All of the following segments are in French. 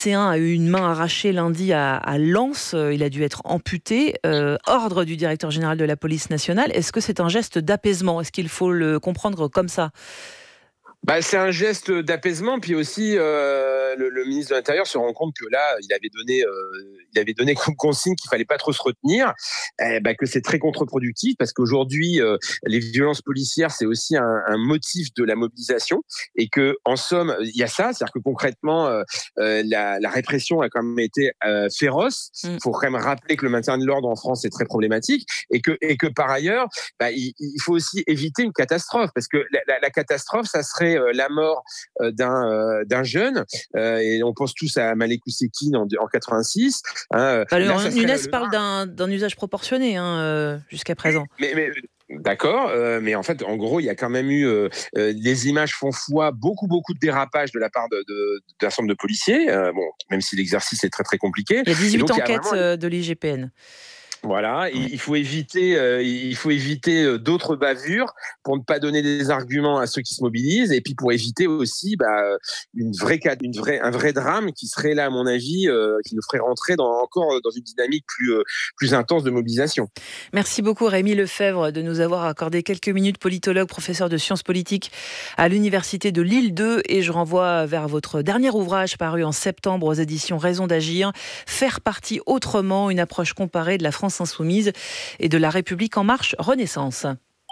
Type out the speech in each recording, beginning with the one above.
lycéen a eu une main arrachée lundi à Lens. Il a dû être amputé. Ordre du directeur général de la police nationale. Est-ce que c'est un geste d'apaisement ? Est-ce qu'il faut le comprendre comme ça ? C'est un geste d'apaisement, puis aussi le ministre de l'Intérieur se rend compte que là, il avait donné comme consigne qu'il fallait pas trop se retenir, que c'est très contre-productif parce qu'aujourd'hui, les violences policières, c'est aussi un motif de la mobilisation et que, en somme, il y a ça, c'est-à-dire que concrètement, la répression a quand même été féroce. Il faut quand même rappeler que le maintien de l'ordre en France est très problématique et que par ailleurs, il faut aussi éviter une catastrophe parce que la catastrophe, ça serait la mort d'un jeune, et on pense tous à Malek Ousekine en 86. Nunez parle d'un usage proportionné jusqu'à présent. Mais d'accord, mais en fait, en gros, il y a quand même eu les images font foi, beaucoup de dérapages de la part d'un certain nombre de policiers. Même si l'exercice est très très compliqué. Il y a 18 enquêtes de l'IGPN. Voilà, il faut éviter d'autres bavures pour ne pas donner des arguments à ceux qui se mobilisent et puis pour éviter aussi un vrai drame qui serait là à mon avis qui nous ferait rentrer encore dans une dynamique plus intense de mobilisation. Merci beaucoup Rémi Lefebvre de nous avoir accordé quelques minutes, politologue, professeur de sciences politiques à l'université de Lille 2 et je renvoie vers votre dernier ouvrage paru en septembre aux éditions Raison d'agir, Faire partie autrement, une approche comparée de la France insoumise et de la République en marche Renaissance.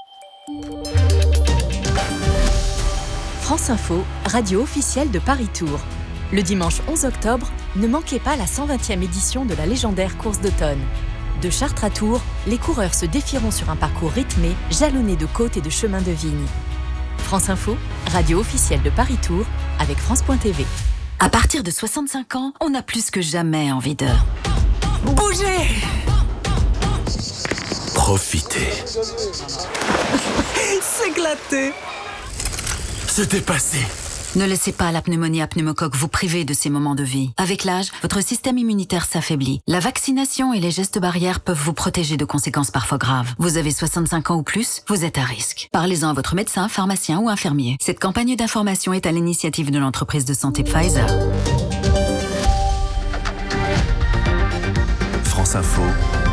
France Info, radio officielle de Paris Tour. Le dimanche 11 octobre, ne manquez pas la 120e édition de la légendaire course d'automne. De Chartres à Tours, les coureurs se défieront sur un parcours rythmé, jalonné de côtes et de chemins de vigne. France Info, radio officielle de Paris Tour, avec France.tv. À partir de 65 ans, on a plus que jamais envie de bouger. Profiter. S'éclater. Se dépasser. Ne laissez pas la pneumonie à pneumocoque vous priver de ces moments de vie. Avec l'âge, votre système immunitaire s'affaiblit. La vaccination et les gestes barrières peuvent vous protéger de conséquences parfois graves. Vous avez 65 ans ou plus, vous êtes à risque. Parlez-en à votre médecin, pharmacien ou infirmier. Cette campagne d'information est à l'initiative de l'entreprise de santé Pfizer. France Info,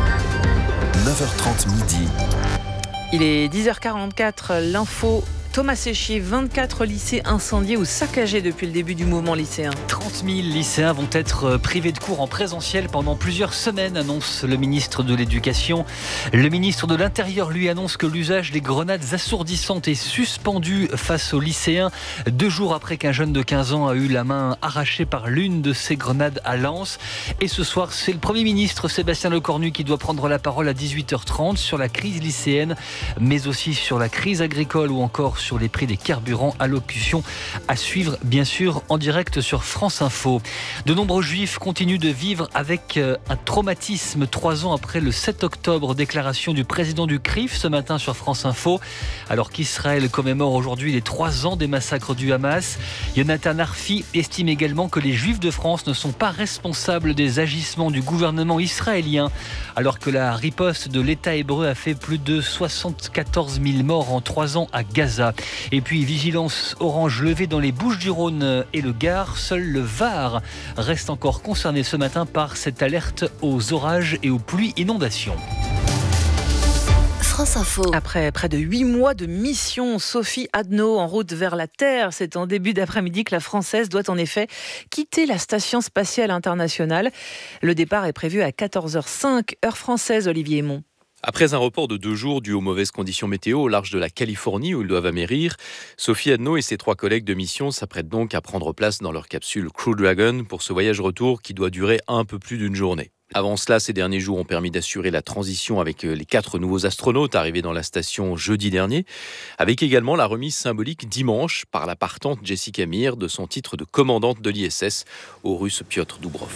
9h30 midi. Il est 10h44, l'info. Thomas Séchier, 24 lycées incendiés ou saccagés depuis le début du mouvement lycéen. 30 000 lycéens vont être privés de cours en présentiel pendant plusieurs semaines, annonce le ministre de l'Éducation. Le ministre de l'Intérieur, lui, annonce que l'usage des grenades assourdissantes est suspendu face aux lycéens, 2 jours après qu'un jeune de 15 ans a eu la main arrachée par l'une de ces grenades à Lens. Et ce soir, c'est le Premier ministre Sébastien Lecornu qui doit prendre la parole à 18h30 sur la crise lycéenne, mais aussi sur la crise agricole ou encore sur les prix des carburants. Allocution à suivre bien sûr en direct sur France Info. De nombreux juifs continuent de vivre avec un traumatisme 3 ans après le 7 octobre, déclaration du président du CRIF ce matin sur France Info. Alors qu'Israël commémore aujourd'hui les 3 ans des massacres du Hamas, Yonatan Arfi estime également que les juifs de France ne sont pas responsables des agissements du gouvernement israélien, alors que la riposte de l'État hébreu a fait plus de 74 000 morts en 3 ans à Gaza. Et puis vigilance orange levée dans les Bouches-du-Rhône et le Gard. Seul le Var reste encore concerné ce matin par cette alerte aux orages et aux pluies inondations. France Info. Après près de 8 mois de mission, Sophie Adno en route vers la Terre. C'est en début d'après-midi que la Française doit en effet quitter la Station spatiale internationale. Le départ est prévu à 14h05, heure française, Olivier Aymon. Après un report de 2 jours dû aux mauvaises conditions météo au large de la Californie où ils doivent amérir, Sophie Adno et ses 3 collègues de mission s'apprêtent donc à prendre place dans leur capsule Crew Dragon pour ce voyage retour qui doit durer un peu plus d'1 journée. Avant cela, ces derniers jours ont permis d'assurer la transition avec les 4 nouveaux astronautes arrivés dans la station jeudi dernier, avec également la remise symbolique dimanche par la partante Jessica Meir de son titre de commandante de l'ISS au Russe Piotr Doubrov.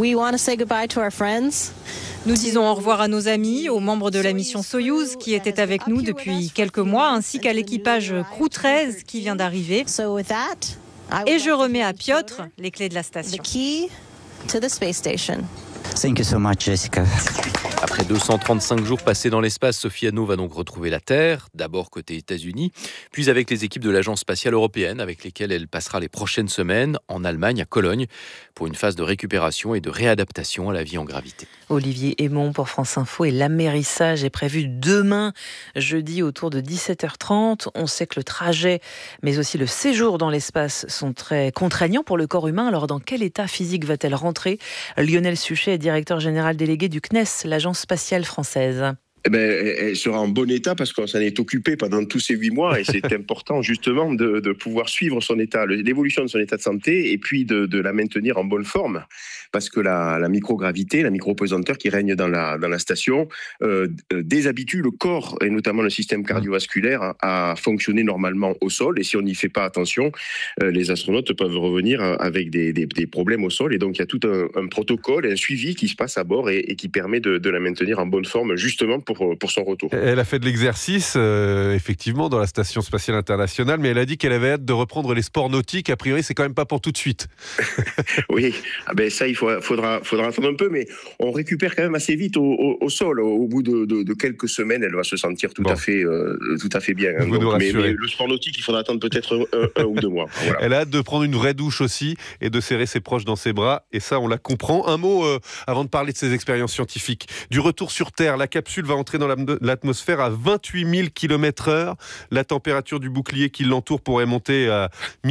Nous disons au revoir à nos amis, aux membres de la mission Soyouz qui étaient avec nous depuis quelques mois, ainsi qu'à l'équipage Crew 13 qui vient d'arriver. Et je remets à Piotr les clés de la station. Thank you so much, Jessica. Après 235 jours passés dans l'espace, Sophie Anno va donc retrouver la Terre, d'abord côté États-Unis, puis avec les équipes de l'Agence spatiale européenne, avec lesquelles elle passera les prochaines semaines en Allemagne, à Cologne, pour une phase de récupération et de réadaptation à la vie en gravité. Olivier Aymon pour France Info, et l'amérissage est prévu demain, jeudi, autour de 17h30. On sait que le trajet, mais aussi le séjour dans l'espace sont très contraignants pour le corps humain. Alors dans quel état physique va-t-elle rentrer ? Lionel Suchet est directeur général délégué du CNES, l'Agence spatiale française. Elle sera en bon état parce qu'on s'en est occupé pendant tous ces 8 mois et c'est important justement de pouvoir suivre son état, l'évolution de son état de santé et puis de la maintenir en bonne forme parce que la microgravité, la micropesanteur qui règne dans la station déshabitue le corps et notamment le système cardiovasculaire à fonctionner normalement au sol et si on n'y fait pas attention, les astronautes peuvent revenir avec des problèmes au sol et donc il y a tout un protocole, un suivi qui se passe à bord et qui permet de la maintenir en bonne forme justement pour son retour. Elle a fait de l'exercice, effectivement, dans la Station Spatiale Internationale, mais elle a dit qu'elle avait hâte de reprendre les sports nautiques. A priori, c'est quand même pas pour tout de suite. Oui, ça, il faudra attendre un peu, mais on récupère quand même assez vite au sol. Au bout de quelques semaines, elle va se sentir tout à fait bien. Donc, mais le sport nautique, il faudra attendre peut-être un ou 2 mois. Voilà. Elle a hâte de prendre une vraie douche aussi et de serrer ses proches dans ses bras, et ça, on la comprend. Un mot avant de parler de ses expériences scientifiques. Du retour sur Terre, la capsule va entrer dans l'atmosphère à 28 000 km/h. La température du bouclier qui l'entoure pourrait monter à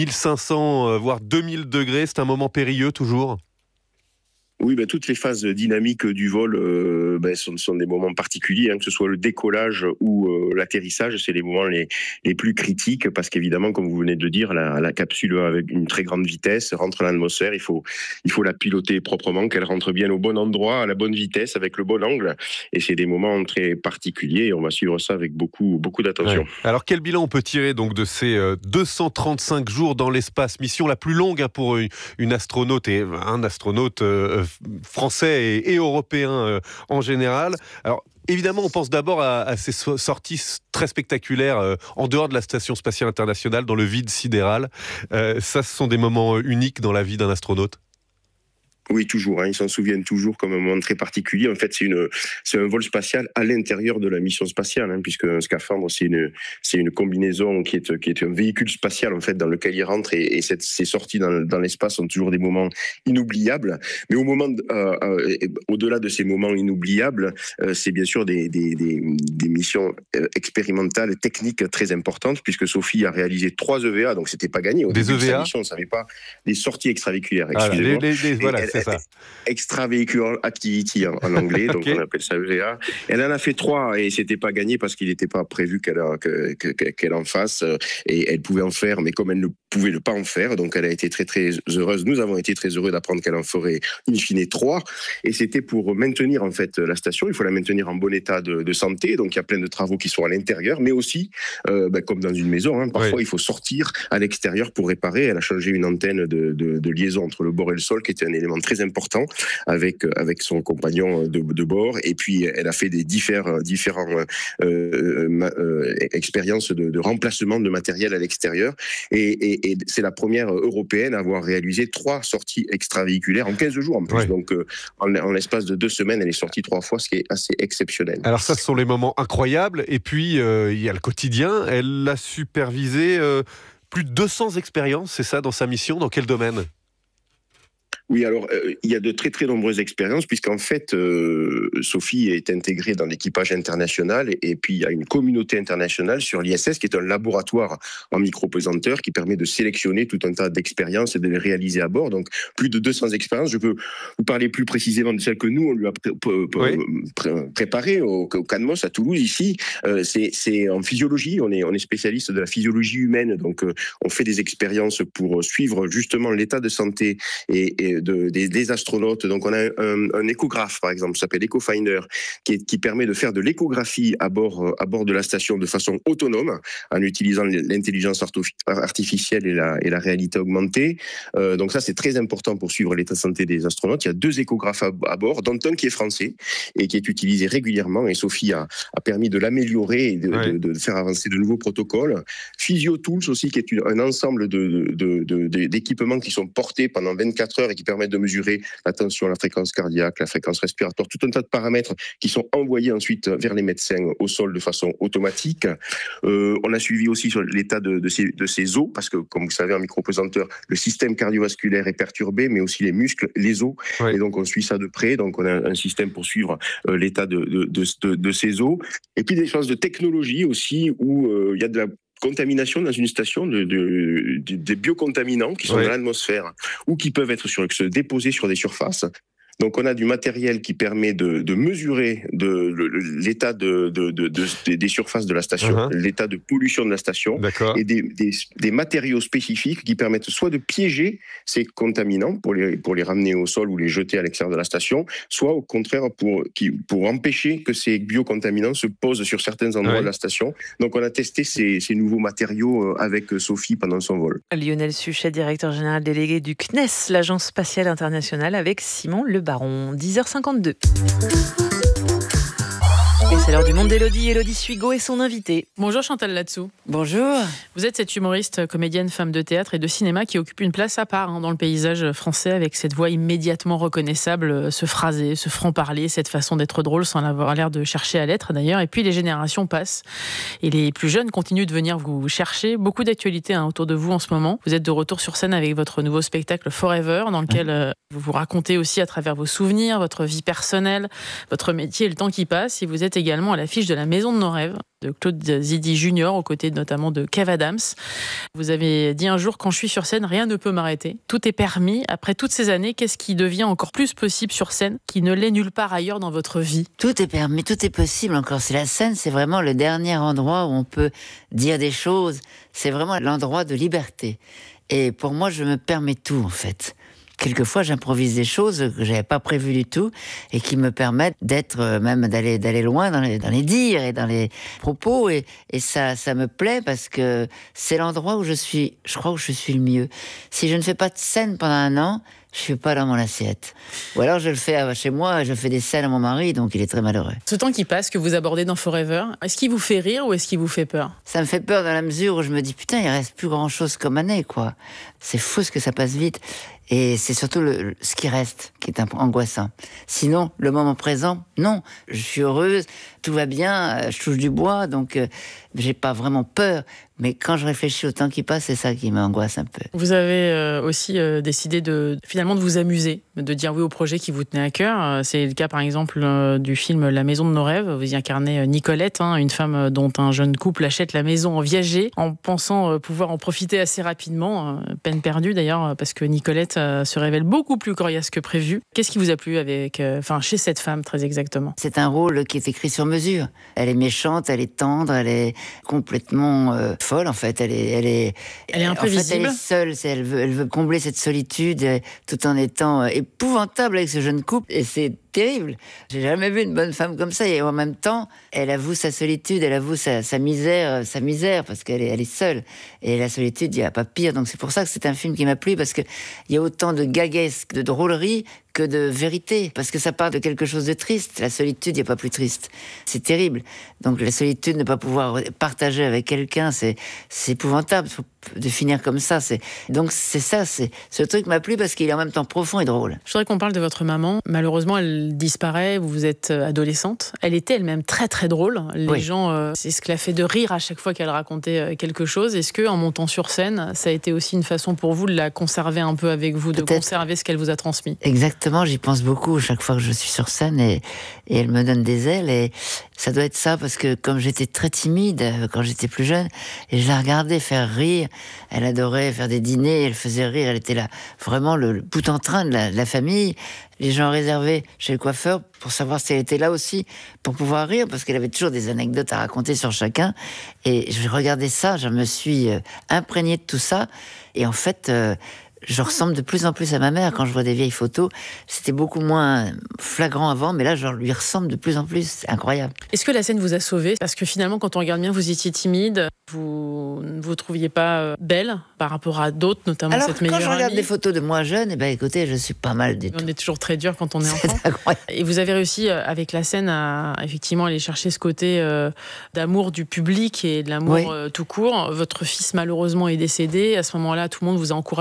1500 voire 2000 degrés. C'est un moment périlleux toujours. Oui, toutes les phases dynamiques du vol sont des moments particuliers, que ce soit le décollage ou l'atterrissage, c'est les moments les plus critiques parce qu'évidemment, comme vous venez de le dire, la capsule avec une très grande vitesse rentre dans l'atmosphère. Il faut la piloter proprement, qu'elle rentre bien au bon endroit, à la bonne vitesse, avec le bon angle. Et c'est des moments très particuliers et on va suivre ça avec beaucoup d'attention. Ouais. Alors, quel bilan on peut tirer donc de ces 235 jours dans l'espace, mission la plus longue pour une astronaute et un astronaute français et européen en général. Alors, évidemment, on pense d'abord à ces sorties très spectaculaires en dehors de la Station Spatiale Internationale, dans le vide sidéral. Ça, ce sont des moments uniques dans la vie d'un astronaute. Oui, toujours. Ils s'en souviennent toujours comme un moment très particulier. En fait, c'est un vol spatial à l'intérieur de la mission spatiale, puisque un scaphandre, c'est une combinaison qui est un véhicule spatial en fait dans lequel il rentre et ces sorties dans l'espace sont toujours des moments inoubliables. Mais au-delà de ces moments inoubliables, c'est bien sûr des missions expérimentales, techniques très importantes, puisque Sophie a réalisé 3 EVA, donc c'était pas gagné. Au début de sa mission, on ne savait pas, des sorties extravéhiculaires. Excusez-moi. C'est ça. Extravehicular Activity en anglais, donc okay. On appelle ça EVA. Elle en a fait 3 et c'était pas gagné parce qu'il n'était pas prévu qu'elle en fasse et elle pouvait en faire, mais comme elle ne pouvait pas en faire, donc elle a été très très heureuse. Nous avons été très heureux d'apprendre qu'elle en ferait in fine 3 et c'était pour maintenir en fait la station. Il faut la maintenir en bon état de santé, donc il y a plein de travaux qui sont à l'intérieur, mais aussi comme dans une maison, parfois il faut sortir à l'extérieur pour réparer. Elle a changé une antenne de liaison entre le bord et le sol qui était un élément très important avec son compagnon de bord et puis elle a fait des différentes expériences de remplacement de matériel à l'extérieur et c'est la première européenne à avoir réalisé 3 sorties extravéhiculaires en 15 jours en plus. Ouais. Donc en l'espace de 2 semaines elle est sortie 3 fois, ce qui est assez exceptionnel. Alors ça, ce sont les moments incroyables et puis il y a le quotidien. Elle a supervisé plus de 200 expériences, c'est ça, dans sa mission. Dans quel domaine ? Oui, alors il y a de très très nombreuses expériences puisqu'en fait Sophie est intégrée dans l'équipage international et puis il y a une communauté internationale sur l'ISS qui est un laboratoire en micropesanteur qui permet de sélectionner tout un tas d'expériences et de les réaliser à bord. Donc plus de 200 expériences. Je peux vous parler plus précisément de celles que nous on lui a préparées au CANMOS à Toulouse ici. C'est en physiologie. On est spécialiste de la physiologie humaine. Donc on fait des expériences pour suivre justement l'état de santé et des astronautes. Donc on a un échographe par exemple, ça s'appelle EchoFinder, qui permet de faire de l'échographie à bord de la station de façon autonome en utilisant l'intelligence artificielle et la réalité augmentée. Donc ça c'est très important pour suivre l'état de santé des astronautes. Il y a 2 échographes à bord, dont un qui est français et qui est utilisé régulièrement et Sophie a permis de l'améliorer et de faire avancer de nouveaux protocoles. PhysioTools aussi qui est un ensemble d'équipements qui sont portés pendant 24 heures et qui permettent de mesurer la tension, la fréquence cardiaque, la fréquence respiratoire, tout un tas de paramètres qui sont envoyés ensuite vers les médecins au sol de façon automatique. On a suivi aussi sur l'état de ces os, parce que, comme vous savez, en micro-pesanteur, le système cardiovasculaire est perturbé, mais aussi les muscles, les os. Oui. Et donc, on suit ça de près. Donc, on a un système pour suivre l'état de ces os. Et puis, des choses de technologie aussi, où il y a de la contamination dans une station, des biocontaminants qui sont dans l'atmosphère ou qui peuvent se déposer sur des surfaces. Donc, on a du matériel qui permet de mesurer l'état des surfaces de la station, l'état de pollution de la station, et des matériaux spécifiques qui permettent soit de piéger ces contaminants pour les ramener au sol ou les jeter à l'extérieur de la station, soit au contraire pour empêcher que ces biocontaminants se posent sur certains endroits de la station. Donc, on a testé ces nouveaux matériaux avec Sophie pendant son vol. Lionel Suchet, directeur général délégué du CNES, l'Agence spatiale internationale, avec Simon Lebaron. 10h52. Et c'est l'heure du monde d'Élodie. Élodie Suigo est son invitée. Bonjour Chantal Latsou. Bonjour. Vous êtes cette humoriste, comédienne, femme de théâtre et de cinéma qui occupe une place à part dans le paysage français, avec cette voix immédiatement reconnaissable, ce phrasé, ce franc-parler, cette façon d'être drôle sans avoir l'air de chercher à l'être d'ailleurs. Et puis les générations passent et les plus jeunes continuent de venir vous chercher. Beaucoup d'actualités autour de vous en ce moment. Vous êtes de retour sur scène avec votre nouveau spectacle Forever, dans lequel vous vous racontez aussi à travers vos souvenirs, votre vie personnelle, votre métier et le temps qui passe. Et vous êtes également à l'affiche de La Maison de nos rêves de Claude Zidi Junior, aux côtés notamment de Kev Adams. Vous avez dit un jour: quand je suis sur scène, rien ne peut m'arrêter. Tout est permis. Après toutes ces années, qu'est-ce qui devient encore plus possible sur scène qui ne l'est nulle part ailleurs dans votre vie? Tout est permis, tout est possible encore. C'est la scène, c'est vraiment le dernier endroit où on peut dire des choses. C'est vraiment l'endroit de liberté. Et pour moi, je me permets tout en fait. Quelquefois, j'improvise des choses que j'avais pas prévues du tout et qui me permettent d'être, même d'aller loin dans les dires et dans les propos. Et ça me plaît parce que c'est l'endroit où je crois où je suis le mieux. Si je ne fais pas de scène pendant un an, je suis pas dans mon assiette. Ou alors je le fais chez moi, je fais des scènes à mon mari, donc il est très malheureux. Ce temps qui passe, que vous abordez dans Forever, est-ce qu'il vous fait rire ou est-ce qu'il vous fait peur? Ça me fait peur dans la mesure où je me dis, putain, il reste plus grand chose comme année, quoi. C'est fou ce que ça passe vite. Et c'est surtout ce qui reste qui est angoissant. Sinon, le moment présent, non. Je suis heureuse, tout va bien, je touche du bois, donc j'ai pas vraiment peur. Mais quand je réfléchis au temps qui passe, c'est ça qui m'angoisse un peu. Vous avez aussi décidé finalement de vous amuser, de dire oui au projet qui vous tenait à cœur. C'est le cas par exemple du film La Maison de nos rêves. Vous y incarnez Nicolette, une femme dont un jeune couple achète la maison en viager, en pensant pouvoir en profiter assez rapidement. Peine perdue d'ailleurs, parce que Nicolette se révèle beaucoup plus coriace que prévu. Qu'est-ce qui vous a plu chez cette femme très exactement? C'est un rôle qui est écrit sur mesure. Elle est méchante, elle est tendre, elle est complètement folle en fait. Elle est imprévisible. En fait, elle est seule. Elle veut combler cette solitude tout en étant épouvantable avec ce jeune couple. Et c'est terrible. J'ai jamais vu une bonne femme comme ça. Et en même temps, elle avoue sa solitude, elle avoue sa misère, parce qu'elle est seule. Et la solitude, il n'y a pas pire. Donc c'est pour ça que c'est un film qui m'a plu, parce qu'il y a autant de gaguesque, de drôlerie que de vérité. Parce que ça part de quelque chose de triste. La solitude, il n'y a pas plus triste. C'est terrible. Donc la solitude, ne pas pouvoir partager avec quelqu'un, c'est épouvantable de finir comme ça. Donc c'est ça, ce truc m'a plu parce qu'il est en même temps profond et drôle. Je voudrais qu'on parle de votre maman. Malheureusement, elle disparaît, vous êtes adolescente. Elle était elle-même très très drôle. Les gens, c'est ce qui l'a fait de rire à chaque fois qu'elle racontait quelque chose. Est-ce qu'en montant sur scène, ça a été aussi une façon pour vous de la conserver un peu avec vous, de conserver ce qu'elle vous a transmis? Exactement, j'y pense beaucoup chaque fois que je suis sur scène et elle me donne des ailes et ça doit être ça, parce que comme j'étais très timide quand j'étais plus jeune, et je la regardais faire rire, elle adorait faire des dîners, elle faisait rire, elle était là vraiment le bout en train de la famille. Les gens réservaient chez le coiffeur pour savoir si elle était là aussi, pour pouvoir rire, parce qu'elle avait toujours des anecdotes à raconter sur chacun. Et je regardais ça, je me suis imprégné de tout ça. Et en fait, je ressemble de plus en plus à ma mère. Quand je vois des vieilles photos, c'était beaucoup moins flagrant avant, mais là, je lui ressemble de plus en plus. C'est incroyable. Est-ce que la scène vous a sauvé? Parce que finalement, quand on regarde bien, vous étiez timide, vous ne vous trouviez pas belle par rapport à d'autres, notamment cette meilleure amie. Alors, quand je regarde des photos de moi jeune, écoutez, je suis pas mal du tout. On est toujours très dur quand on est enfant. Et vous avez réussi, avec la scène, à effectivement aller chercher ce côté d'amour du public et de l'amour tout court. Votre fils, malheureusement, est décédé. À ce moment-là, tout le monde vous a encouragé à remonter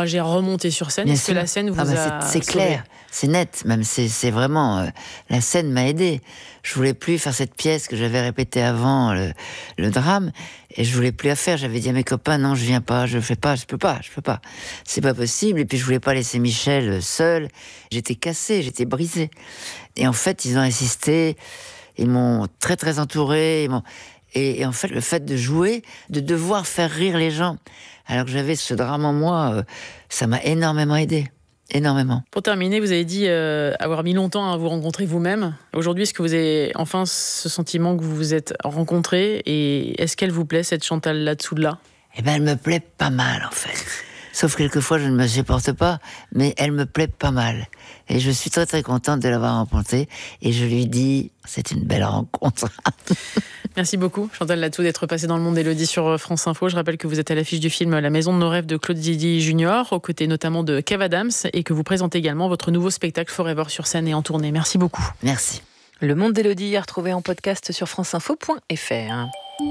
monter sur scène? Bien Est-ce que sûr. la scène vous a c'est sauvé? clair, c'est net, même c'est vraiment la scène m'a aidé. Je voulais plus faire cette pièce que j'avais répétée avant le drame, et je voulais plus la faire. J'avais dit à mes copains non, je viens pas, je fais pas, je peux pas, c'est pas possible. Et puis je voulais pas laisser Michel seul. J'étais cassée, j'étais brisée. Et en fait, ils ont insisté, ils m'ont très très entourée, et en fait, le fait de jouer, de devoir faire rire les gens, alors que j'avais ce drame en moi, ça m'a énormément aidé. Énormément. Pour terminer, vous avez dit avoir mis longtemps à vous rencontrer vous-même. Aujourd'hui, est-ce que vous avez enfin ce sentiment que vous vous êtes rencontré, et est-ce qu'elle vous plaît, cette Chantal là-dessous-là? Eh ben, elle me plaît pas mal, en fait. Sauf quelquefois, je ne me supporte pas, mais elle me plaît pas mal. Et je suis très très contente de l'avoir rencontrée. Et je lui dis, c'est une belle rencontre. Merci beaucoup, Chantal Latsou, d'être passée dans le monde d'Élodie sur France Info. Je rappelle que vous êtes à l'affiche du film La Maison de nos rêves de Claude Zidi Junior, aux côtés notamment de Kev Adams, et que vous présentez également votre nouveau spectacle Forever sur scène et en tournée. Merci beaucoup. Merci. Le monde d'Élodie à retrouver en podcast sur franceinfo.fr.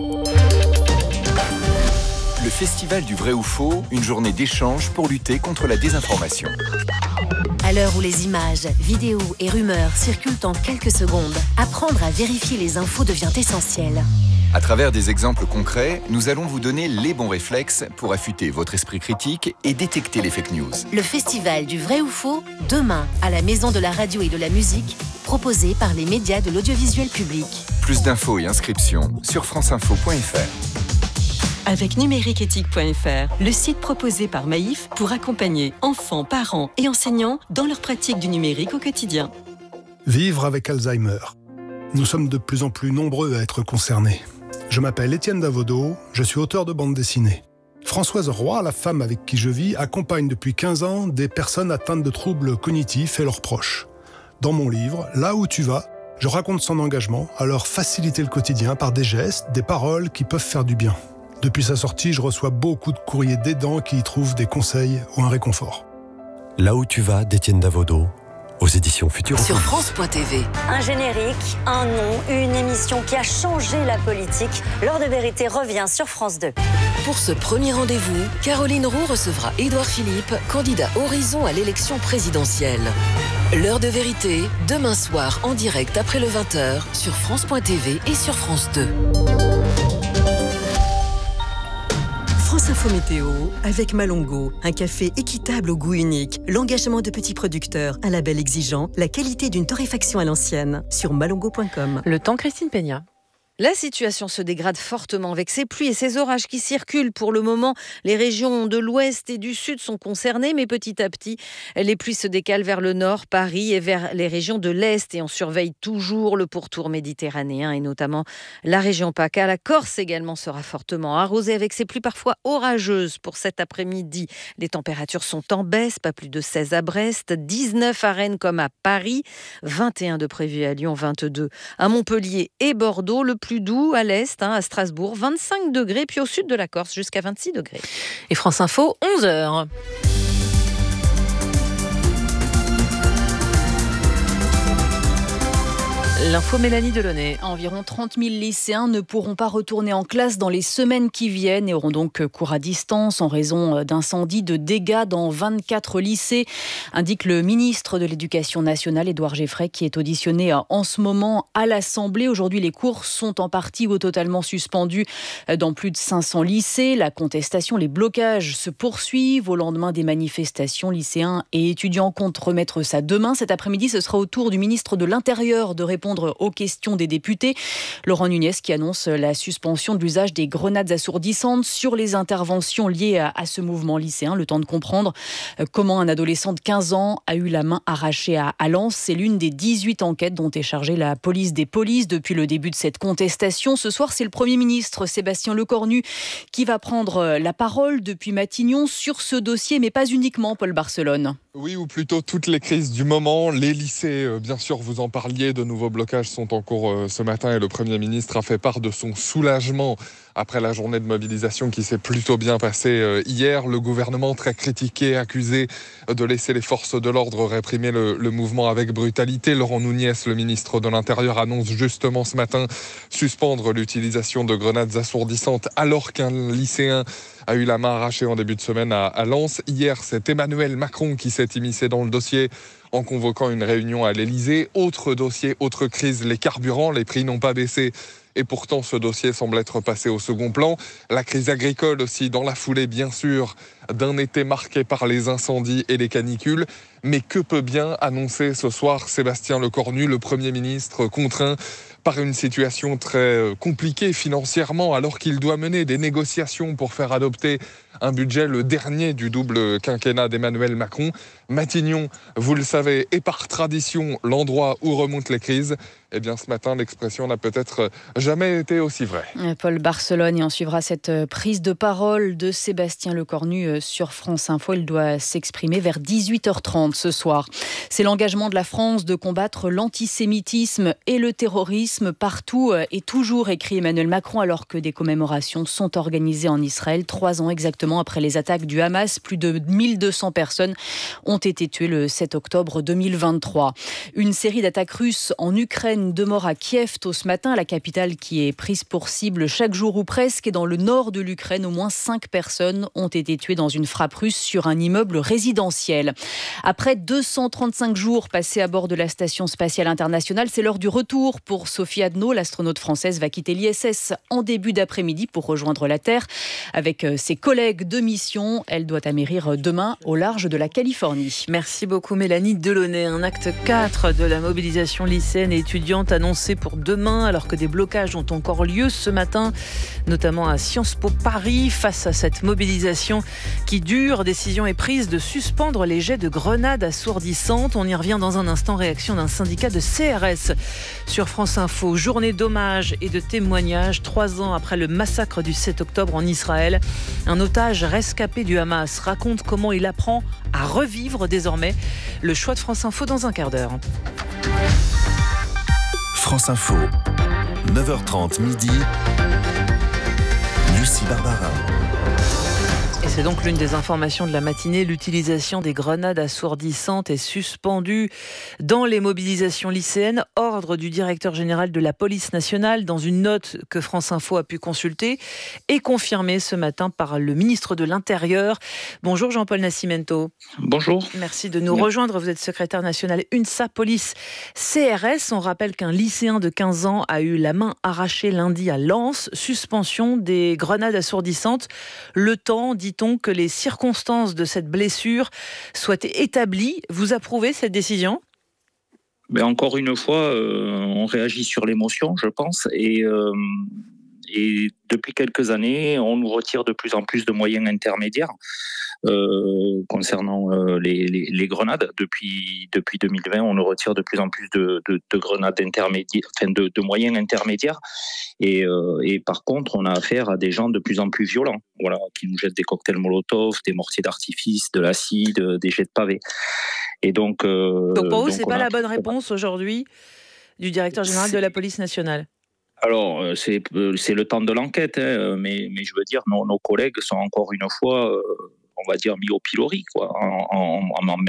Le Festival du vrai ou faux, une journée d'échange pour lutter contre la désinformation. À l'heure où les images, vidéos et rumeurs circulent en quelques secondes, apprendre à vérifier les infos devient essentiel. À travers des exemples concrets, nous allons vous donner les bons réflexes pour affûter votre esprit critique et détecter les fake news. Le Festival du vrai ou faux, demain, à la Maison de la radio et de la musique, proposé par les médias de l'audiovisuel public. Plus d'infos et inscriptions sur franceinfo.fr. Avec numériqueéthique.fr, le site proposé par Maïf pour accompagner enfants, parents et enseignants dans leur pratique du numérique au quotidien. Vivre avec Alzheimer. Nous sommes de plus en plus nombreux à être concernés. Je m'appelle Étienne Davodo, je suis auteur de bande dessinée. Françoise Roy, la femme avec qui je vis, accompagne depuis 15 ans des personnes atteintes de troubles cognitifs et leurs proches. Dans mon livre, Là où tu vas, je raconte son engagement à leur faciliter le quotidien par des gestes, des paroles qui peuvent faire du bien. Depuis sa sortie, je reçois beaucoup de courriers d'aidants qui y trouvent des conseils ou un réconfort. Là où tu vas, d'Étienne Davodo, aux éditions Futur. Sur France.tv. Un générique, un nom, une émission qui a changé la politique. L'heure de vérité revient sur France 2. Pour ce premier rendez-vous, Caroline Roux recevra Édouard Philippe, candidat Horizon à l'élection présidentielle. L'heure de vérité, demain soir en direct après le 20h sur France.tv et sur France 2. France Info Météo avec Malongo, un café équitable au goût unique, l'engagement de petits producteurs, un label exigeant, la qualité d'une torréfaction à l'ancienne sur malongo.com. Le temps, Christine Peña. La situation se dégrade fortement avec ces pluies et ces orages qui circulent. Pour le moment, les régions de l'ouest et du sud sont concernées, mais petit à petit, les pluies se décalent vers le nord, Paris, et vers les régions de l'est. Et on surveille toujours le pourtour méditerranéen et notamment la région PACA. La Corse également sera fortement arrosée avec ces pluies parfois orageuses pour cet après-midi. Les températures sont en baisse, pas plus de 16 à Brest, 19 à Rennes comme à Paris, 21 de prévu à Lyon, 22 à Montpellier et Bordeaux. Le plus doux à l'est, à Strasbourg, 25 degrés, puis au sud de la Corse, jusqu'à 26 degrés. Et France Info, 11h. L'info Mélanie Delaunay. Environ 30 000 lycéens ne pourront pas retourner en classe dans les semaines qui viennent et auront donc cours à distance en raison d'incendies, de dégâts dans 24 lycées, indique le ministre de l'Éducation nationale, Édouard Geffray, qui est auditionné en ce moment à l'Assemblée. Aujourd'hui, les cours sont en partie ou totalement suspendus dans plus de 500 lycées. La contestation, les blocages se poursuivent au lendemain des manifestations. Lycéens et étudiants comptent remettre ça demain. Cet après-midi, ce sera au tour du ministre de l'Intérieur de répondre aux questions des députés. Laurent Nunez qui annonce la suspension de l'usage des grenades assourdissantes sur les interventions liées à ce mouvement lycéen. Le temps de comprendre comment un adolescent de 15 ans a eu la main arrachée à Lens. C'est l'une des 18 enquêtes dont est chargée la police des polices depuis le début de cette contestation. Ce soir, c'est le Premier ministre Sébastien Lecornu qui va prendre la parole depuis Matignon sur ce dossier, mais pas uniquement, Paul Barcelone. Oui, ou plutôt toutes les crises du moment. Les lycées, bien sûr, vous en parliez, de nouveaux blocages blocages sont en cours ce matin et le Premier ministre a fait part de son soulagement après la journée de mobilisation qui s'est plutôt bien passée hier. Le gouvernement, très critiqué, accusé de laisser les forces de l'ordre réprimer le mouvement avec brutalité. Laurent Nunez, le ministre de l'Intérieur, annonce justement ce matin suspendre l'utilisation de grenades assourdissantes alors qu'un lycéen a eu la main arrachée en début de semaine à Lens. Hier, c'est Emmanuel Macron qui s'est immiscé dans le dossier en convoquant une réunion à l'Elysée. Autre dossier, autre crise, les carburants, les prix n'ont pas baissé. Et pourtant, ce dossier semble être passé au second plan. La crise agricole aussi, dans la foulée, bien sûr, d'un été marqué par les incendies et les canicules. Mais que peut bien annoncer ce soir Sébastien Lecornu, le Premier ministre, contraint par une situation très compliquée financièrement, alors qu'il doit mener des négociations pour faire adopter un budget, le dernier du double quinquennat d'Emmanuel Macron. Matignon, vous le savez, est par tradition l'endroit où remontent les crises. Eh bien, ce matin, l'expression n'a peut-être jamais été aussi vraie. Paul Barcelone, et on suivra cette prise de parole de Sébastien Lecornu sur France Info. Il doit s'exprimer vers 18h30 ce soir. C'est l'engagement de la France de combattre l'antisémitisme et le terrorisme partout et toujours, écrit Emmanuel Macron, alors que des commémorations sont organisées en Israël 3 ans exactement après les attaques du Hamas. Plus de 1200 personnes ont été tuées le 7 octobre 2023. Une série d'attaques russes en Ukraine, 2 morts à Kiev tôt ce matin, la capitale qui est prise pour cible chaque jour ou presque. Et dans le nord de l'Ukraine, au moins 5 personnes ont été tuées dans une frappe russe sur un immeuble résidentiel. Après 235 jours passés à bord de la Station spatiale internationale, c'est l'heure du retour pour Sophie Adno. L'astronaute française va quitter l'ISS en début d'après-midi pour rejoindre la Terre. Avec ses collègues de mission, elle doit amérir demain au large de la Californie. Merci beaucoup Mélanie Delaunay. Un acte 4 de la mobilisation lycéenne et étudiante annoncé pour demain, alors que des blocages ont encore lieu ce matin, notamment à Sciences Po Paris. Face à cette mobilisation qui dure, décision est prise de suspendre les jets de grenades assourdissantes. On y revient dans un instant. Réaction d'un syndicat de CRS sur France Info. Journée d'hommage et de témoignage 3 ans après le massacre du 7 octobre en Israël. Un otage rescapé du Hamas raconte comment il apprend à revivre désormais. Le choix de France Info dans un quart d'heure. France Info, 9h30 midi, Lucie Barbara. Et c'est donc l'une des informations de la matinée. L'utilisation des grenades assourdissantes est suspendue dans les mobilisations lycéennes. Ordre du directeur général de la police nationale dans une note que France Info a pu consulter et confirmée ce matin par le ministre de l'Intérieur. Bonjour Jean-Paul Nascimento. Bonjour. Merci de nous rejoindre. Vous êtes secrétaire national UNSA Police CRS. On rappelle qu'un lycéen de 15 ans a eu la main arrachée lundi à Lens. Suspension des grenades assourdissantes. Le temps, dit-on, que les circonstances de cette blessure soient établies. Vous approuvez cette décision ? Mais encore une fois, on réagit sur l'émotion, je pense, et depuis quelques années, on nous retire de plus en plus de moyens intermédiaires concernant les grenades. Depuis 2020, on nous retire de plus en plus de grenades intermédiaires, enfin de moyens intermédiaires. Et par contre, on a affaire à des gens de plus en plus violents, voilà, qui nous jettent des cocktails Molotov, des mortiers d'artifice, de l'acide, des jets de pavés. Et donc pour vous, c'est pas la bonne réponse aujourd'hui du directeur général de la police nationale? Alors, c'est le temps de l'enquête, hein, mais je veux dire, nos collègues sont encore une fois, on va dire, mis au pilori, quoi, en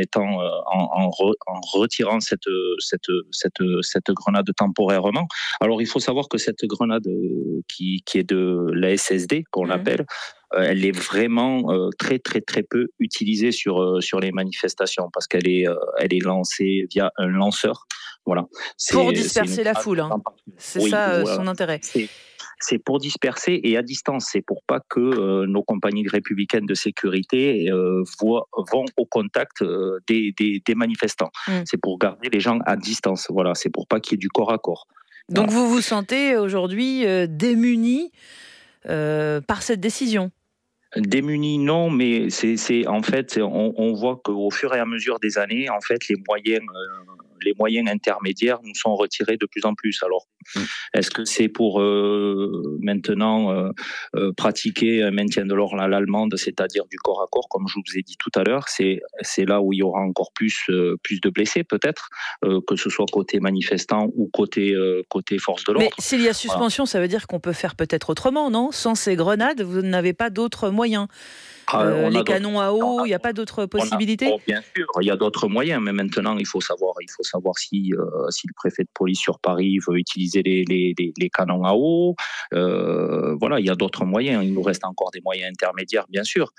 retirant cette grenade temporairement. Alors, il faut savoir que cette grenade qui est de la SSD, qu'on appelle, elle est vraiment très très très peu utilisée sur les manifestations parce qu'elle est lancée via un lanceur. Voilà. Pour disperser la foule, hein. C'est voilà. Son intérêt. C'est pour disperser et à distance. C'est pour pas que nos compagnies républicaines de sécurité vont au contact des manifestants. C'est pour garder les gens à distance. Voilà. C'est pour pas qu'il y ait du corps à corps. Donc vous vous sentez aujourd'hui démuni par cette décision? Démunis, non, mais c'est en fait, on voit qu'au fur et à mesure des années, en fait, les moyens les moyens intermédiaires nous sont retirés de plus en plus. Alors, est-ce que c'est pour maintenant pratiquer un maintien de l'ordre à l'allemande, c'est-à-dire du corps à corps, comme je vous ai dit tout à l'heure, c'est là où il y aura encore plus de blessés peut-être, que ce soit côté manifestants ou côté force de l'ordre. Mais s'il y a suspension, ça veut dire qu'on peut faire peut-être autrement, non ? Sans ces grenades, vous n'avez pas d'autres moyens. Les canons à eau, il n'y a pas d'autres possibilités ? Bien sûr, il y a d'autres moyens, mais maintenant il faut savoir si le préfet de police sur Paris veut utiliser les canons à eau. Voilà, il y a d'autres moyens. Il nous reste encore des moyens intermédiaires, bien sûr.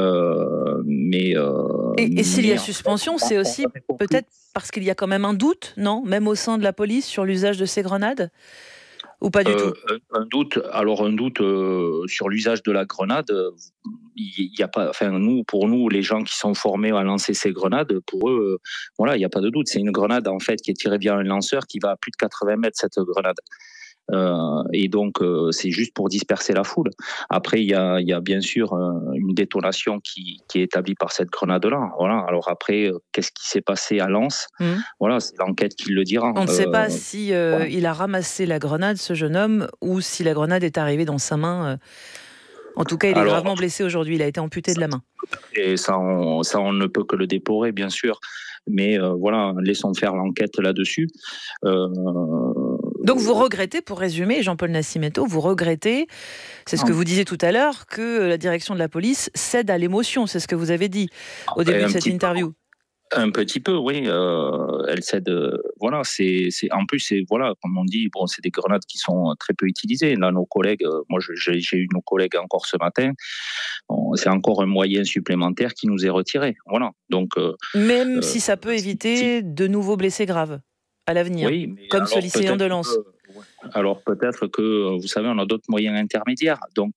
Et s'il y a suspension, c'est aussi peut-être parce qu'il y a quand même un doute, non ? Même au sein de la police sur l'usage de ces grenades ? Ou pas du tout ? Un doute sur l'usage de la grenade, il y a pas. Enfin, pour nous, les gens qui sont formés à lancer ces grenades, pour eux, voilà, il n'y a pas de doute. C'est une grenade en fait qui est tirée via un lanceur qui va à plus de 80 mètres cette grenade. Et donc c'est juste pour disperser la foule. Après il y a bien sûr une détonation qui est établie par cette grenade-là. Voilà. Alors après qu'est-ce qui s'est passé à Lens ? Voilà, c'est l'enquête qui le dira. On ne sait pas si il a ramassé la grenade, ce jeune homme, ou si la grenade est arrivée dans sa main. En tout cas, il est gravement blessé aujourd'hui. Il a été amputé de la main. Et ça, on ne peut que le déplorer, bien sûr. Mais voilà, laissons faire l'enquête là-dessus. Donc vous regrettez, pour résumer, Jean-Paul Nascimento, vous regrettez, c'est ce que vous disiez tout à l'heure, que la direction de la police cède à l'émotion, c'est ce que vous avez dit au début de cette interview. Un petit peu, oui. Elle cède. Voilà, en plus, c'est voilà, comme on dit, bon, c'est des grenades qui sont très peu utilisées. Là, nos collègues, moi, j'ai eu nos collègues encore ce matin. C'est encore un moyen supplémentaire qui nous est retiré. Voilà. Donc. Même si ça peut éviter de nouveaux blessés graves à l'avenir, oui, comme ce lycéen de Lens. Alors peut-être que, vous savez, on a d'autres moyens intermédiaires. Donc.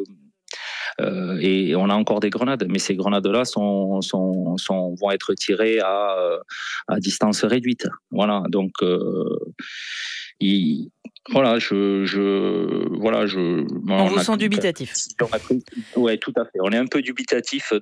Et on a encore des grenades, mais ces grenades-là vont être tirées à distance réduite. Voilà, donc on vous sent dubitatif. Oui, tout à fait. On est un peu dubitatif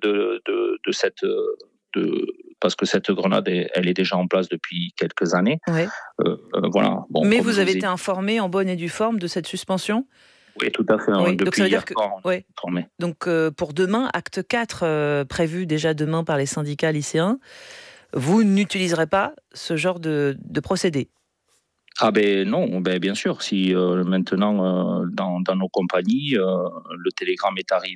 parce que cette grenade, elle est déjà en place depuis quelques années. Ouais. Voilà. Bon, mais vous avez été informé en bonne et due forme de cette suspension ? Oui, tout à fait. Oui. Donc ça veut dire que formé. Donc pour demain, acte 4 prévu déjà demain par les syndicats lycéens, vous n'utiliserez pas ce genre de procédé ? Ah ben non, bien sûr. Si maintenant dans nos compagnies, le télégramme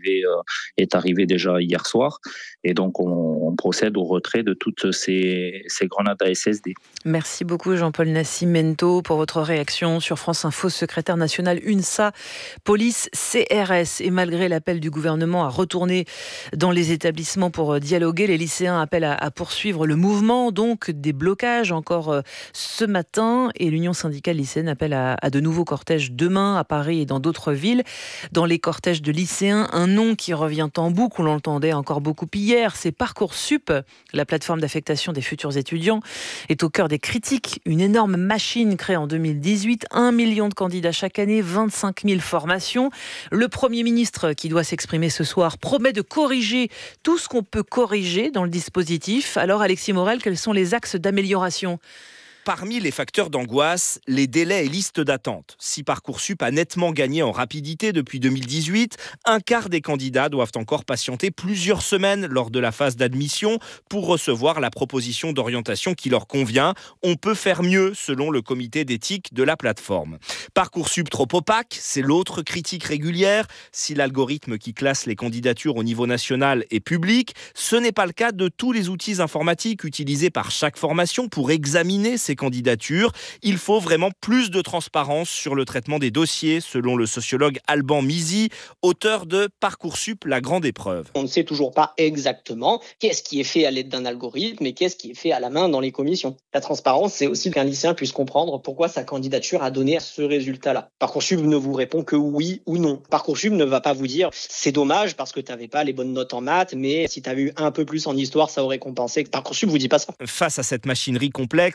est arrivé déjà hier soir, et donc on procède au retrait de toutes ces grenades à SSD. Merci beaucoup Jean-Paul Nascimento pour votre réaction sur France Info. Secrétaire national UNSA, police, CRS. Et malgré l'appel du gouvernement à retourner dans les établissements pour dialoguer, les lycéens appellent à poursuivre le mouvement, donc des blocages encore ce matin, et l'Union syndicale lycéenne appelle à de nouveaux cortèges demain à Paris et dans d'autres villes. Dans les cortèges de lycéens, un nom qui revient en boucle, on l'entendait encore beaucoup hier, c'est Parcoursup. La plateforme d'affectation des futurs étudiants est au cœur des critiques. Une énorme machine créée en 2018, 1 million de candidats chaque année, 25 000 formations. Le Premier ministre, qui doit s'exprimer ce soir, promet de corriger tout ce qu'on peut corriger dans le dispositif. Alors Alexis Morel, quels sont les axes d'amélioration ? Parmi les facteurs d'angoisse, les délais et listes d'attente. Si Parcoursup a nettement gagné en rapidité depuis 2018, un quart des candidats doivent encore patienter plusieurs semaines lors de la phase d'admission pour recevoir la proposition d'orientation qui leur convient. On peut faire mieux, selon le comité d'éthique de la plateforme. Parcoursup trop opaque, c'est l'autre critique régulière. Si l'algorithme qui classe les candidatures au niveau national est public, ce n'est pas le cas de tous les outils informatiques utilisés par chaque formation pour examiner ces candidatures. Il faut vraiment plus de transparence sur le traitement des dossiers, selon le sociologue Alban Mizy, auteur de Parcoursup, la grande épreuve. On ne sait toujours pas exactement qu'est-ce qui est fait à l'aide d'un algorithme et qu'est-ce qui est fait à la main dans les commissions. La transparence, c'est aussi qu'un lycéen puisse comprendre pourquoi sa candidature a donné ce résultat-là. Parcoursup ne vous répond que oui ou non. Parcoursup ne va pas vous dire c'est dommage parce que tu n'avais pas les bonnes notes en maths, mais si tu avais eu un peu plus en histoire, ça aurait compensé. Parcoursup ne vous dit pas ça. Face à cette machinerie complexe, la préparation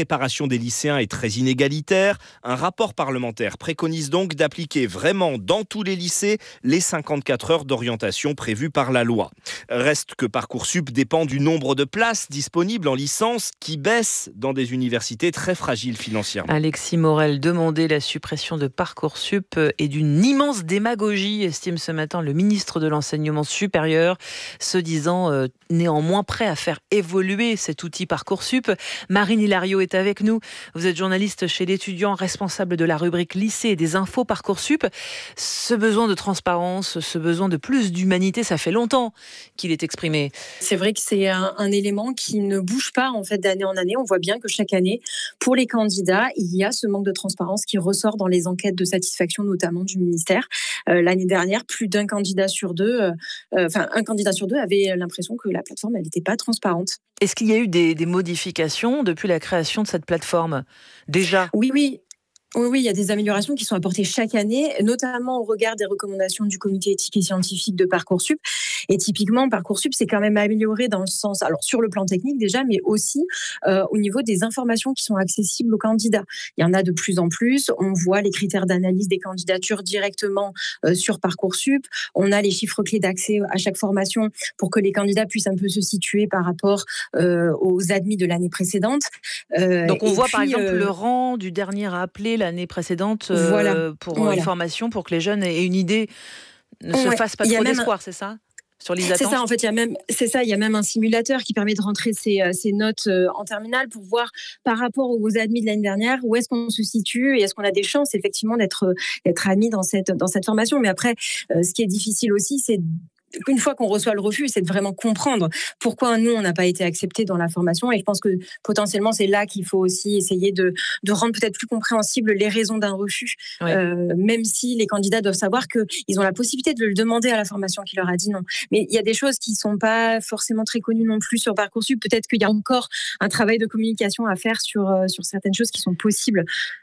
préparation des lycéens est très inégalitaire. Un rapport parlementaire préconise donc d'appliquer vraiment dans tous les lycées les 54 heures d'orientation prévues par la loi. Reste que Parcoursup dépend du nombre de places disponibles en licence qui baisse dans des universités très fragiles financièrement. Alexis Morel, demander la suppression de Parcoursup est d'une immense démagogie, estime ce matin le ministre de l'Enseignement supérieur, se disant néanmoins prêt à faire évoluer cet outil Parcoursup. Marine Hilario est avec nous. Vous êtes journaliste chez l'Étudiant, responsable de la rubrique lycée et des infos Parcoursup. Ce besoin de transparence, ce besoin de plus d'humanité, ça fait longtemps qu'il est exprimé. C'est vrai que c'est un élément qui ne bouge pas en fait d'année en année. On voit bien que chaque année, pour les candidats, il y a ce manque de transparence qui ressort dans les enquêtes de satisfaction, notamment du ministère. L'année dernière, plus d'un candidat sur deux, un candidat sur deux avait l'impression que la plateforme, elle n'était pas transparente. Est-ce qu'il y a eu des modifications depuis la création de cette plateforme déjà ? Oui, il y a des améliorations qui sont apportées chaque année, notamment au regard des recommandations du comité éthique et scientifique de Parcoursup. Et typiquement, Parcoursup s'est quand même amélioré dans le sens, alors sur le plan technique déjà, mais aussi au niveau des informations qui sont accessibles aux candidats. Il y en a de plus en plus. On voit les critères d'analyse des candidatures directement sur Parcoursup. On a les chiffres clés d'accès à chaque formation pour que les candidats puissent un peu se situer par rapport aux admis de l'année précédente. Donc on voit par exemple le rang du dernier à appeler l'année précédente pour une formation, pour que les jeunes aient une idée, ne se fassent pas trop d'espoir, c'est ça ? Sur les attentes. C'est ça, en fait, il y a même un simulateur qui permet de rentrer ses notes en terminale pour voir par rapport aux admis de l'année dernière où est-ce qu'on se situe et est-ce qu'on a des chances effectivement d'être admis dans cette formation. Mais après, ce qui est difficile aussi, c'est une fois qu'on reçoit le refus, c'est de vraiment comprendre pourquoi nous, on n'a pas été acceptés dans la formation. Et je pense que potentiellement, c'est là qu'il faut aussi essayer de rendre peut-être plus compréhensibles les raisons d'un refus, même si les candidats doivent savoir qu'ils ont la possibilité de le demander à la formation qui leur a dit non. Mais il y a des choses qui ne sont pas forcément très connues non plus sur Parcoursup. Peut-être qu'il y a encore un travail de communication à faire sur certaines choses qui sont possibles.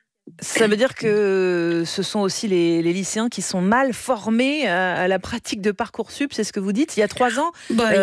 Ça veut dire que ce sont aussi les lycéens qui sont mal formés à la pratique de Parcoursup, c'est ce que vous dites. Il y a 3 ans,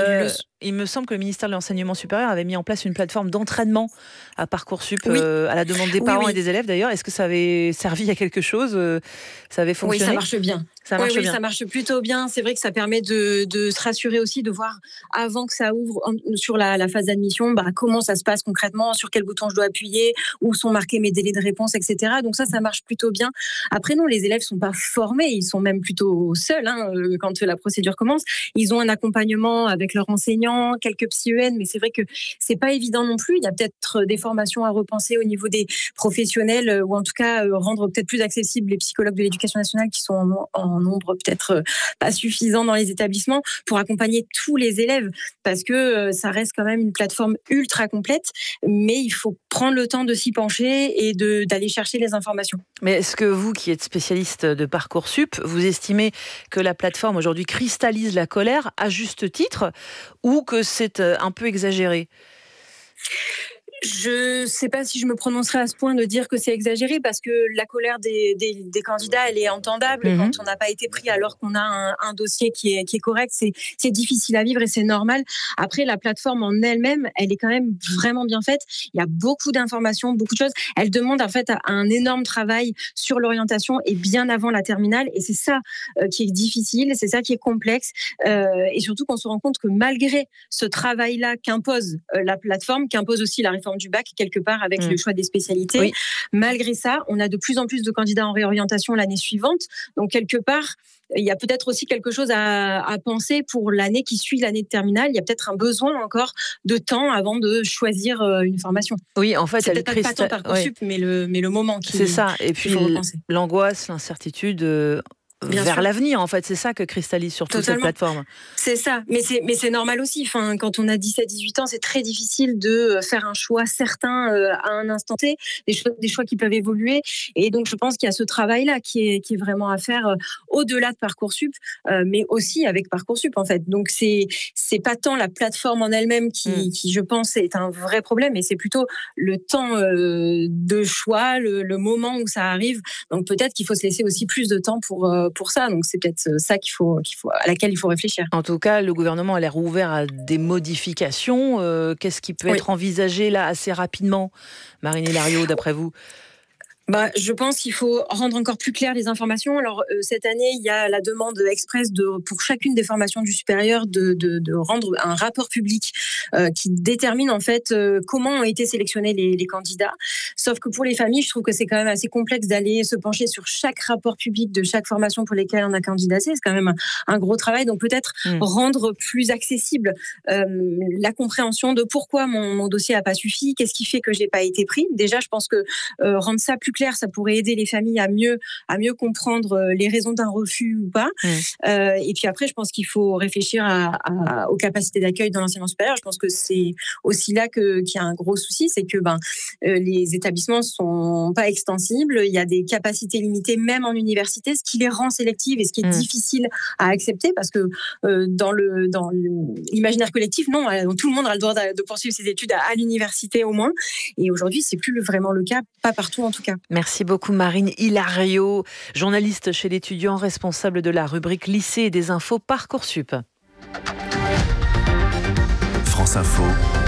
il me semble que le ministère de l'Enseignement supérieur avait mis en place une plateforme d'entraînement à Parcoursup, à la demande des parents et des élèves d'ailleurs. Est-ce que ça avait servi à quelque chose ? Ça avait fonctionné ? Oui, ça marche bien. Ça marche plutôt bien. C'est vrai que ça permet de se rassurer aussi, de voir avant que ça ouvre sur la phase d'admission, comment ça se passe concrètement, sur quel bouton je dois appuyer, où sont marqués mes délais de réponse, etc. Donc ça marche plutôt bien. Après, non, les élèves ne sont pas formés, ils sont même plutôt seuls quand la procédure commence. Ils ont un accompagnement avec leur enseignant, quelques psy-EN, mais c'est vrai que c'est pas évident non plus. Il y a peut-être des formations à repenser au niveau des professionnels, ou en tout cas rendre peut-être plus accessibles les psychologues de l'éducation nationale qui sont en nombre peut-être pas suffisant dans les établissements pour accompagner tous les élèves, parce que ça reste quand même une plateforme ultra complète, mais il faut prendre le temps de s'y pencher et d'aller chercher les informations. Mais est-ce que vous, qui êtes spécialiste de Parcoursup, vous estimez que la plateforme aujourd'hui cristallise la colère à juste titre, ou que c'est un peu exagéré ? Je ne sais pas si je me prononcerai à ce point de dire que c'est exagéré, parce que la colère des candidats, elle est entendable. Quand on n'a pas été pris alors qu'on a un dossier qui est correct, c'est difficile à vivre et c'est normal. Après, la plateforme en elle-même, elle est quand même vraiment bien faite. Il y a beaucoup d'informations, beaucoup de choses. Elle demande en fait un énorme travail sur l'orientation et bien avant la terminale. Et c'est ça qui est difficile, c'est ça qui est complexe. Et surtout qu'on se rend compte que malgré ce travail-là qu'impose la plateforme, qu'impose aussi la réforme du bac quelque part avec le choix des spécialités. Malgré ça, on a de plus en plus de candidats en réorientation l'année suivante. Donc quelque part, il y a peut-être aussi quelque chose à penser pour l'année qui suit l'année de terminale. Il y a peut-être un besoin encore de temps avant de choisir une formation. Oui, en fait, c'est peut-être pas tant Parcoursup, mais le moment qui. C'est ça. Et puis l'angoisse, l'incertitude. Vers l'avenir, en fait, c'est ça que cristallise surtout cette plateforme. C'est ça, mais c'est normal aussi. Enfin, quand on a 17-18 ans, c'est très difficile de faire un choix certain à un instant T, des choix qui peuvent évoluer. Et donc, je pense qu'il y a ce travail-là qui est vraiment à faire au-delà de Parcoursup, mais aussi avec Parcoursup, en fait. Donc, c'est pas tant la plateforme en elle-même qui, je pense, est un vrai problème, mais c'est plutôt le temps de choix, le moment où ça arrive. Donc, peut-être qu'il faut se laisser aussi plus de temps pour pour ça. Donc c'est peut-être ça à laquelle il faut réfléchir. En tout cas, le gouvernement a l'air ouvert à des modifications. Qu'est-ce qui peut être envisagé là assez rapidement, Marine Hilario, d'après vous ? Je pense qu'il faut rendre encore plus claires les informations. Alors, cette année, il y a la demande express pour chacune des formations du supérieur de rendre un rapport public qui détermine en fait comment ont été sélectionnés les candidats. Sauf que pour les familles, je trouve que c'est quand même assez complexe d'aller se pencher sur chaque rapport public de chaque formation pour lesquelles on a candidaté. C'est quand même un gros travail. Donc, peut-être rendre plus accessible la compréhension de pourquoi mon dossier n'a pas suffi, qu'est-ce qui fait que je n'ai pas été pris. Déjà, je pense que rendre ça plus clair, ça pourrait aider les familles à mieux comprendre les raisons d'un refus ou pas. Et puis après, je pense qu'il faut réfléchir aux capacités d'accueil dans l'enseignement supérieur. Je pense que c'est aussi là qu'il y a un gros souci, c'est que les établissements sont pas extensibles. Il y a des capacités limitées, même en université, ce qui les rend sélectives et ce qui est difficile à accepter parce que dans l'imaginaire collectif, non, tout le monde a le droit de poursuivre ses études à l'université au moins. Et aujourd'hui, c'est plus vraiment le cas, pas partout en tout cas. Merci beaucoup Marine Hilario, journaliste chez l'Étudiant, responsable de la rubrique lycée et des infos Parcoursup. France Info.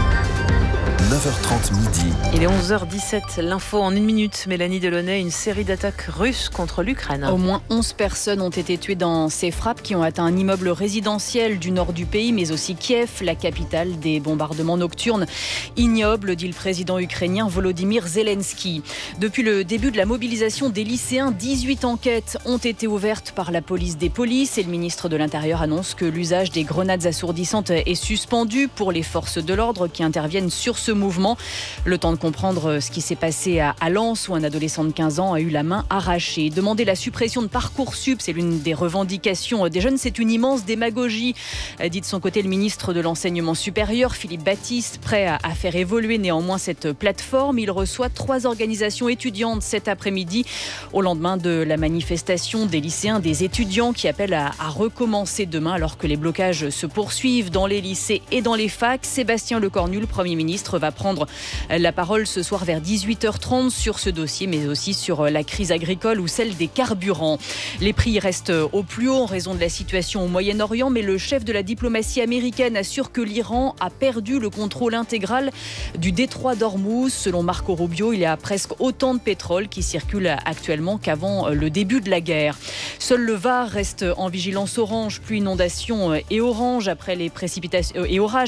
9h30 midi. Il est 11h17, l'info en 1 minute. Mélanie Delaunay, une série d'attaques russes contre l'Ukraine. Au moins 11 personnes ont été tuées dans ces frappes qui ont atteint un immeuble résidentiel du nord du pays, mais aussi Kiev, la capitale. Des bombardements nocturnes ignobles, dit le président ukrainien Volodymyr Zelensky. Depuis le début de la mobilisation des lycéens, 18 enquêtes ont été ouvertes par la police des polices et le ministre de l'Intérieur annonce que l'usage des grenades assourdissantes est suspendu pour les forces de l'ordre qui interviennent sur ce mouvement. Le temps de comprendre ce qui s'est passé à Lens où un adolescent de 15 ans a eu la main arrachée. Demander la suppression de Parcoursup, c'est l'une des revendications des jeunes. C'est une immense démagogie, dit de son côté le ministre de l'Enseignement supérieur, Philippe Baptiste, prêt à faire évoluer néanmoins cette plateforme. Il reçoit 3 organisations étudiantes cet après-midi au lendemain de la manifestation des lycéens, des étudiants qui appellent à recommencer demain alors que les blocages se poursuivent dans les lycées et dans les facs. Sébastien Lecornu, le Premier ministre, va prendre la parole ce soir vers 18h30 sur ce dossier, mais aussi sur la crise agricole ou celle des carburants. Les prix restent au plus haut en raison de la situation au Moyen-Orient, mais le chef de la diplomatie américaine assure que l'Iran a perdu le contrôle intégral du détroit d'Ormuz. Selon Marco Rubio, il y a presque autant de pétrole qui circule actuellement qu'avant le début de la guerre. Seul le Var reste en vigilance orange, pluie, inondations et orages après les précipitations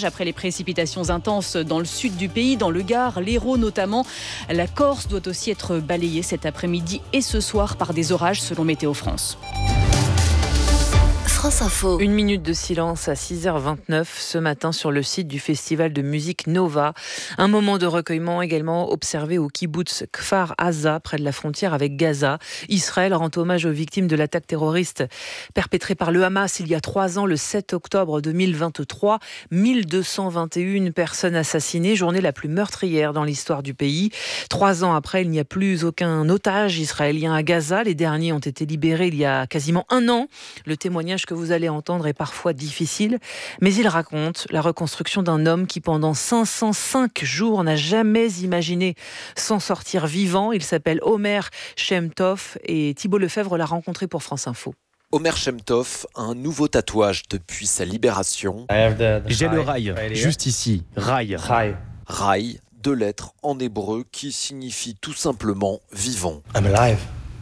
intenses dans le sud du pays, dans le Gard, l'Hérault notamment. La Corse doit aussi être balayée cet après-midi et ce soir par des orages selon Météo France. France Info. 1 minute de silence à 6h29 ce matin sur le site du festival de musique Nova. Un moment de recueillement également observé au kibboutz Kfar Aza, près de la frontière avec Gaza. Israël rend hommage aux victimes de l'attaque terroriste perpétrée par le Hamas il y a 3 ans, le 7 octobre 2023. 1221 personnes assassinées, journée la plus meurtrière dans l'histoire du pays. 3 ans après, il n'y a plus aucun otage israélien à Gaza. Les derniers ont été libérés il y a quasiment 1 an. Le témoignage que vous allez entendre est parfois difficile, mais il raconte la reconstruction d'un homme qui pendant 505 jours n'a jamais imaginé s'en sortir vivant. Il s'appelle Omer Shem Tov et Thibault Lefebvre l'a rencontré pour France Info. Omer Shem Tov a un nouveau tatouage depuis sa libération. J'ai le rail, juste ici, rail. Rail, 2 lettres en hébreu qui signifient tout simplement vivant. I'm alive.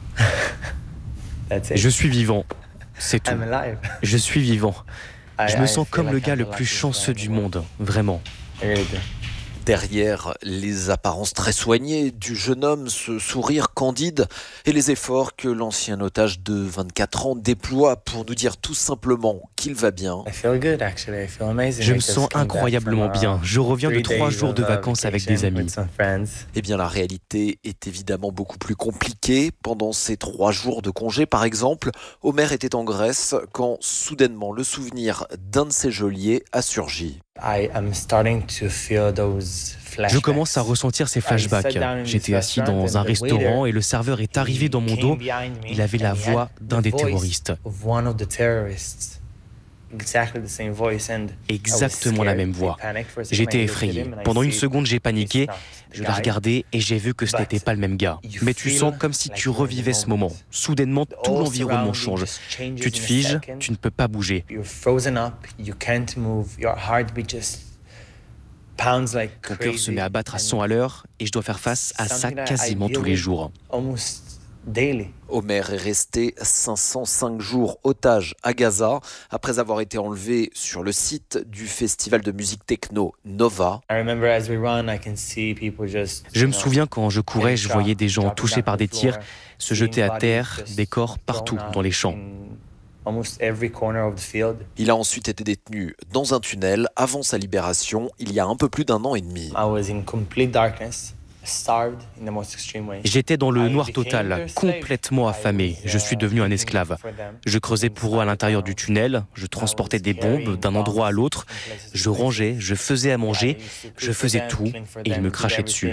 Je suis vivant. C'est tout. Je suis vivant. Je me sens comme le gars le plus chanceux du monde, vraiment. Derrière les apparences très soignées du jeune homme, ce sourire candide et les efforts que l'ancien otage de 24 ans déploie pour nous dire tout simplement qu'il va bien. Je me sens incroyablement bien. Je reviens de 3 jours de vacances avec des amis. Eh bien, la réalité est évidemment beaucoup plus compliquée. Pendant ces 3 jours de congé, par exemple, Omer était en Grèce quand soudainement le souvenir d'un de ses geôliers a surgi. Je commence à ressentir ces flashbacks. J'étais assis dans un restaurant et le serveur est arrivé dans mon dos. Il avait la voix d'un des terroristes. Exactement la même voix. J'étais effrayé. Pendant 1 seconde, j'ai paniqué, Je l'ai regardé et j'ai vu que ce n'était pas le même gars. Mais tu sens comme si tu revivais ce moment. Soudainement, tout l'environnement change. Tu te figes, tu ne peux pas bouger. Ton cœur se met à battre à 100 à l'heure et je dois faire face à ça quasiment tous les jours. Omer est resté 505 jours otage à Gaza après avoir été enlevé sur le site du festival de musique techno Nova. Je me souviens quand je courais, je voyais des gens touchés par des tirs, se jeter à terre, des corps partout dans les champs. Il a ensuite été détenu dans un tunnel avant sa libération il y a un peu plus d'1 an et demi. J'étais dans le noir total, complètement affamé. Je suis devenu un esclave. Je creusais pour eux à l'intérieur du tunnel, je transportais des bombes d'un endroit à l'autre, je rangeais, je faisais à manger, je faisais tout et ils me crachaient dessus.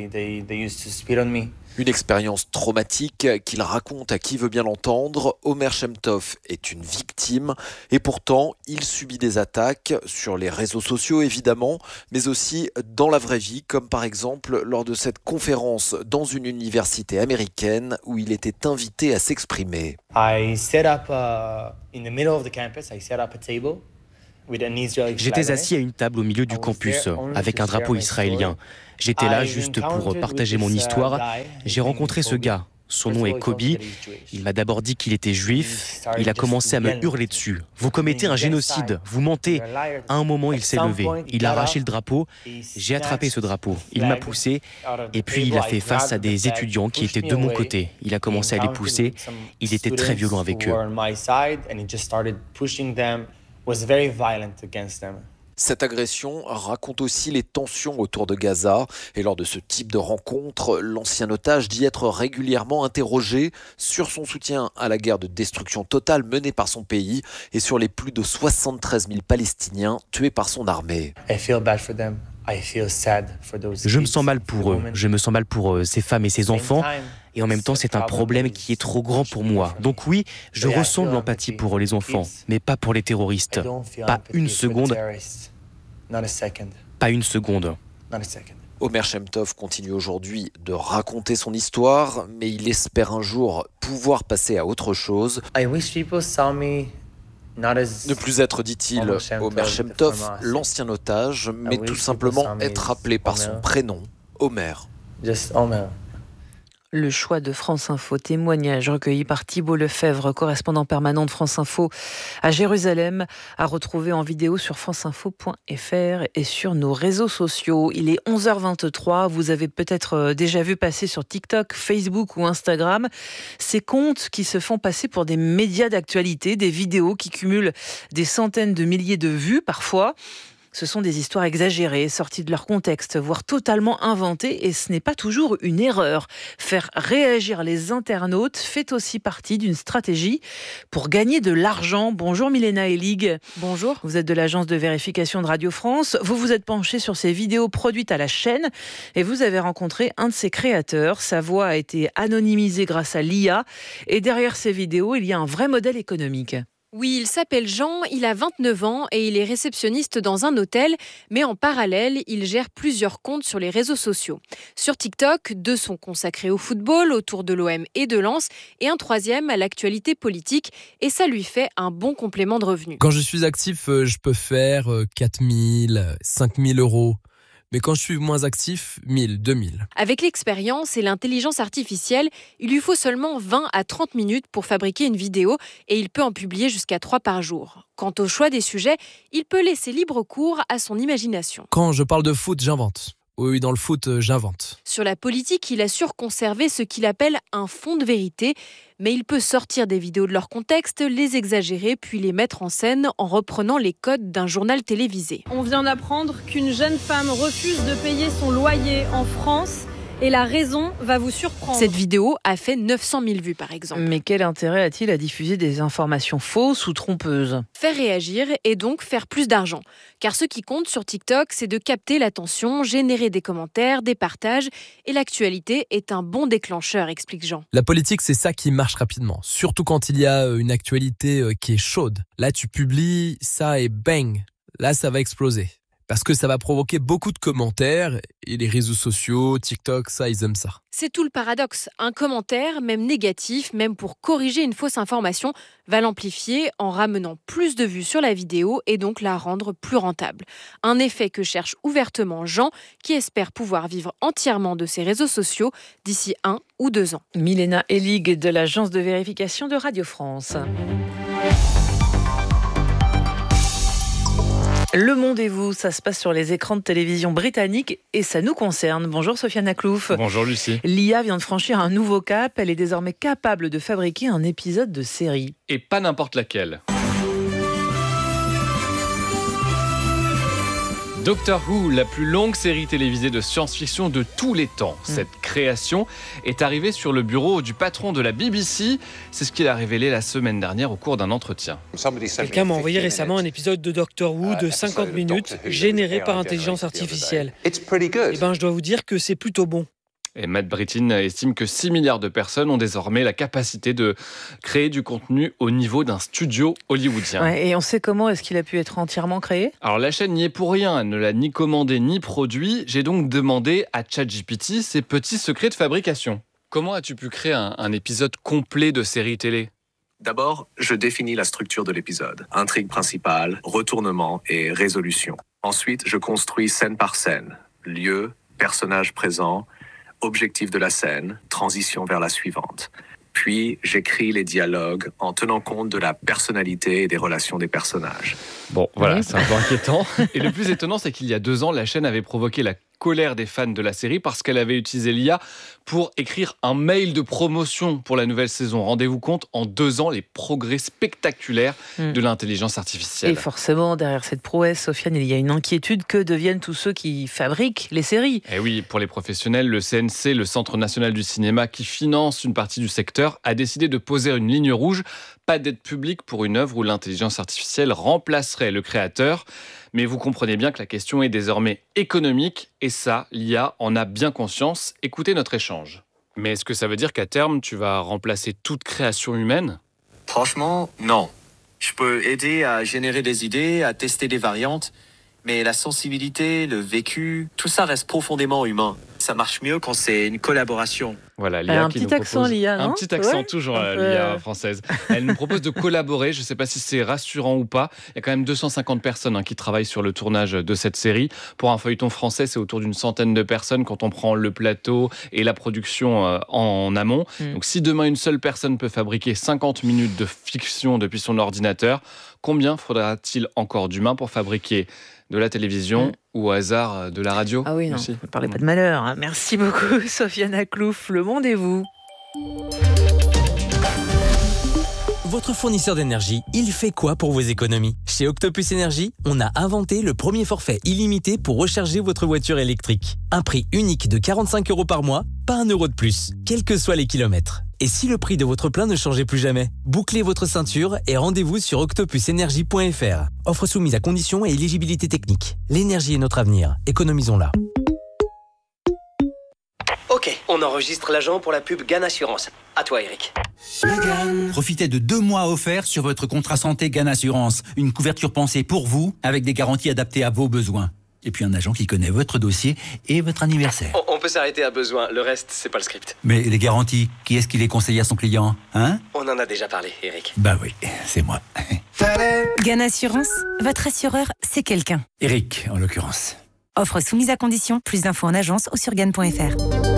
Une expérience traumatique qu'il raconte à qui veut bien l'entendre. Omer Shemtov est une victime et pourtant il subit des attaques sur les réseaux sociaux évidemment, mais aussi dans la vraie vie, comme par exemple lors de cette conférence dans une université américaine où il était invité à s'exprimer. J'étais assis à une table au milieu du campus avec un drapeau israélien. J'étais là juste pour partager mon histoire. J'ai rencontré ce gars. Son nom est Kobe. Il m'a d'abord dit qu'il était juif. Il a commencé à me hurler dessus. Vous commettez un génocide, vous mentez. À un moment, il s'est levé. Il a arraché le drapeau. J'ai attrapé ce drapeau. Il m'a poussé. Et puis, il a fait face à des étudiants qui étaient de mon côté. Il a commencé à les pousser. Il était très violent avec eux. Cette agression raconte aussi les tensions autour de Gaza. Et lors de ce type de rencontre, l'ancien otage dit être régulièrement interrogé sur son soutien à la guerre de destruction totale menée par son pays et sur les plus de 73 000 Palestiniens tués par son armée. Je me sens mal pour eux. Je me sens mal pour ces femmes et ces enfants. Et en même temps, c'est un problème qui est trop grand pour moi. Donc oui, je ressens de l'empathie pour les enfants, mais pas pour les terroristes. Pas une seconde. Pas une seconde. Omer Shemtov continue aujourd'hui de raconter son histoire, mais il espère un jour pouvoir passer à autre chose. Ne plus être, dit-il, Omer Shemtov, l'ancien otage, mais tout simplement être appelé par son prénom, Omer. Le choix de France Info, témoignage recueilli par Thibault Lefebvre, correspondant permanent de France Info à Jérusalem, à retrouver en vidéo sur franceinfo.fr et sur nos réseaux sociaux. Il est 11h23, vous avez peut-être déjà vu passer sur TikTok, Facebook ou Instagram ces comptes qui se font passer pour des médias d'actualité, des vidéos qui cumulent des centaines de milliers de vues parfois. Ce sont des histoires exagérées, sorties de leur contexte, voire totalement inventées, et ce n'est pas toujours une erreur. Faire réagir les internautes fait aussi partie d'une stratégie pour gagner de l'argent. Bonjour Milena Elig. Bonjour. Vous êtes de l'agence de vérification de Radio France. Vous vous êtes penché sur ces vidéos produites à la chaîne et vous avez rencontré un de ses créateurs. Sa voix a été anonymisée grâce à l'IA et derrière ces vidéos, il y a un vrai modèle économique. Oui, il s'appelle Jean, il a 29 ans et il est réceptionniste dans un hôtel, mais en parallèle, il gère plusieurs comptes sur les réseaux sociaux. Sur TikTok, 2 sont consacrés au football, autour de l'OM et de Lens, et un 3e à l'actualité politique, et ça lui fait un bon complément de revenus. Quand je suis actif, je peux faire 4 000, 5 000 euros. Mais quand je suis moins actif, 1000, 2000. Avec l'expérience et l'intelligence artificielle, il lui faut seulement 20 à 30 minutes pour fabriquer une vidéo et il peut en publier jusqu'à 3 par jour. Quant au choix des sujets, il peut laisser libre cours à son imagination. Quand je parle de foot, j'invente. Oui, dans le foot, j'invente. Sur la politique, il assure conserver ce qu'il appelle un fond de vérité, mais il peut sortir des vidéos de leur contexte, les exagérer, puis les mettre en scène en reprenant les codes d'un journal télévisé. On vient d'apprendre qu'une jeune femme refuse de payer son loyer en France. Et la raison va vous surprendre. Cette vidéo a fait 900 000 vues, par exemple. Mais quel intérêt a-t-il à diffuser des informations fausses ou trompeuses ? Faire réagir et donc faire plus d'argent. Car ce qui compte sur TikTok, c'est de capter l'attention, générer des commentaires, des partages. Et l'actualité est un bon déclencheur, explique Jean. La politique, c'est ça qui marche rapidement. Surtout quand il y a une actualité qui est chaude. Là, tu publies ça et bang, là, ça va exploser. Parce que ça va provoquer beaucoup de commentaires et les réseaux sociaux, TikTok, ça, ils aiment ça. C'est tout le paradoxe. Un commentaire, même négatif, même pour corriger une fausse information, va l'amplifier en ramenant plus de vues sur la vidéo et donc la rendre plus rentable. Un effet que cherche ouvertement Jean, qui espère pouvoir vivre entièrement de ses réseaux sociaux d'ici 1 ou 2 ans. Milena Elig de l'agence de vérification de Radio France. Le Monde et vous, ça se passe sur les écrans de télévision britanniques et ça nous concerne. Bonjour Sofiane Aklouf. Bonjour Lucie. L'IA vient de franchir un nouveau cap. Elle est désormais capable de fabriquer un épisode de série. Et pas n'importe laquelle. Doctor Who, la plus longue série télévisée de science-fiction de tous les temps. Cette création est arrivée sur le bureau du patron de la BBC. C'est ce qu'il a révélé la semaine dernière au cours d'un entretien. Quelqu'un m'a envoyé récemment un épisode de Doctor Who de 50 minutes généré par intelligence artificielle. Je dois vous dire que c'est plutôt bon. Et Matt Brittin estime que 6 milliards de personnes ont désormais la capacité de créer du contenu au niveau d'un studio hollywoodien. Ouais, et on sait comment est-ce qu'il a pu être entièrement créé ? Alors la chaîne n'y est pour rien, elle ne l'a ni commandé ni produit. J'ai donc demandé à ChatGPT ses petits secrets de fabrication. Comment as-tu pu créer un épisode complet de série télé ? D'abord, je définis la structure de l'épisode. Intrigue principale, retournement et résolution. Ensuite, je construis scène par scène. Lieu, personnage présent, objectif de la scène, transition vers la suivante. Puis, j'écris les dialogues en tenant compte de la personnalité et des relations des personnages. Bon, voilà, c'est un peu inquiétant. Et le plus étonnant, c'est qu'il y a 2 ans, la chaîne avait provoqué la colère des fans de la série parce qu'elle avait utilisé l'IA pour écrire un mail de promotion pour la nouvelle saison. Rendez-vous compte, en 2 ans, les progrès spectaculaires de l'intelligence artificielle. Et forcément, derrière cette prouesse, Sofiane, il y a une inquiétude. Que deviennent tous ceux qui fabriquent les séries ? Et oui, pour les professionnels, le CNC, le Centre national du cinéma, qui finance une partie du secteur, a décidé de poser une ligne rouge. Pas d'aide publique pour une œuvre où l'intelligence artificielle remplacerait le créateur. Mais vous comprenez bien que la question est désormais économique et ça, l'IA en a bien conscience. Écoutez notre échange. Mais est-ce que ça veut dire qu'à terme, tu vas remplacer toute création humaine ? Franchement, non. Je peux aider à générer des idées, à tester des variantes, mais la sensibilité, le vécu, tout ça reste profondément humain. Ça marche mieux quand c'est une collaboration. Voilà, l'IA qui nous propose... accent, l'IA, non ? Un petit accent, toujours, l'IA française. Elle nous propose de collaborer. Je ne sais pas si c'est rassurant ou pas. Il y a quand même 250 personnes qui travaillent sur le tournage de cette série. Pour un feuilleton français, c'est autour d'une centaine de personnes quand on prend le plateau et la production en amont. Donc si demain, une seule personne peut fabriquer 50 minutes de fiction depuis son ordinateur, combien faudra-t-il encore d'humains pour fabriquer de la télévision ou au hasard de la radio? Ah oui, non, ne parlez pas de malheur. Merci beaucoup, Sofiane Aklouf. Le Monde et vous. Votre fournisseur d'énergie, il fait quoi pour vos économies ? Chez Octopus Énergie, on a inventé le premier forfait illimité pour recharger votre voiture électrique. Un prix unique de 45 € par mois, pas 1 € de plus, quels que soient les kilomètres. Et si le prix de votre plein ne changeait plus jamais ? Bouclez votre ceinture et rendez-vous sur octopusenergie.fr. Offre soumise à conditions et éligibilité technique. L'énergie est notre avenir, économisons-la. Ok, on enregistre l'agent pour la pub GAN Assurance. À toi, Eric. Profitez de 2 mois offerts sur votre contrat santé GAN Assurance. Une couverture pensée pour vous, avec des garanties adaptées à vos besoins. Et puis un agent qui connaît votre dossier et votre anniversaire. On peut s'arrêter à besoin, le reste, c'est pas le script. Mais les garanties, qui est-ce qui les conseille à son client, hein ? On en a déjà parlé, Eric. Bah oui, c'est moi. GAN Assurance, votre assureur, c'est quelqu'un. Eric, en l'occurrence. Offre soumise à condition, plus d'infos en agence ou sur GAN.fr.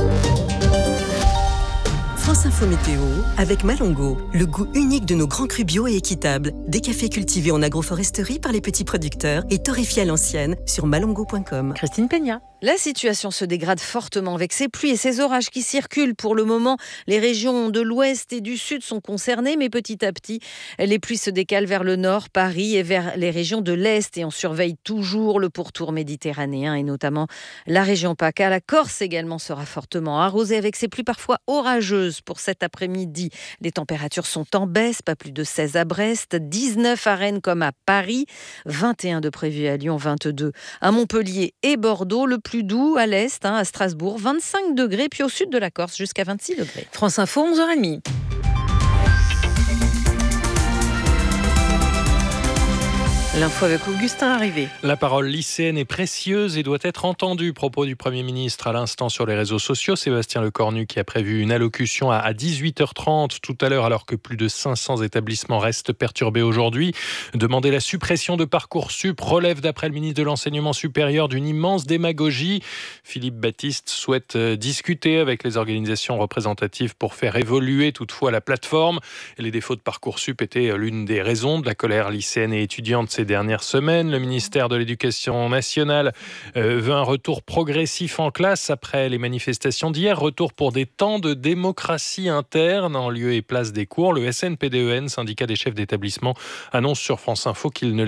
France Info Météo avec Malongo, le goût unique de nos grands crus bio et équitables. Des cafés cultivés en agroforesterie par les petits producteurs et torréfiés à l'ancienne sur malongo.com. Christine Peña. La situation se dégrade fortement avec ces pluies et ces orages qui circulent. Pour le moment, les régions de l'ouest et du sud sont concernées, mais petit à petit, les pluies se décalent vers le nord, Paris, et vers les régions de l'est. Et on surveille toujours le pourtour méditerranéen et notamment la région PACA. La Corse également sera fortement arrosée avec ces pluies parfois orageuses pour cet après-midi. Les températures sont en baisse, pas plus de 16 à Brest, 19 à Rennes comme à Paris, 21 de prévu à Lyon, 22 à Montpellier et Bordeaux. Le plus doux à l'est, à Strasbourg, 25 degrés, puis au sud de la Corse, jusqu'à 26 degrés. France Info, 11h30. L'info avec Augustin Arrivé. La parole lycéenne est précieuse et doit être entendue. Propos du Premier ministre à l'instant sur les réseaux sociaux. Sébastien Lecornu qui a prévu une allocution à 18h30 tout à l'heure alors que plus de 500 établissements restent perturbés aujourd'hui. Demander la suppression de Parcoursup relève d'après le ministre de l'Enseignement supérieur d'une immense démagogie. Philippe Baptiste souhaite discuter avec les organisations représentatives pour faire évoluer toutefois la plateforme. Les défauts de Parcoursup étaient l'une des raisons de la colère lycéenne et étudiante ces dernières semaines. Le ministère de l'Éducation nationale veut un retour progressif en classe après les manifestations d'hier. Retour pour des temps de démocratie interne en lieu et place des cours. Le SNPDEN, syndicat des chefs d'établissement, annonce sur France Info qu'il ne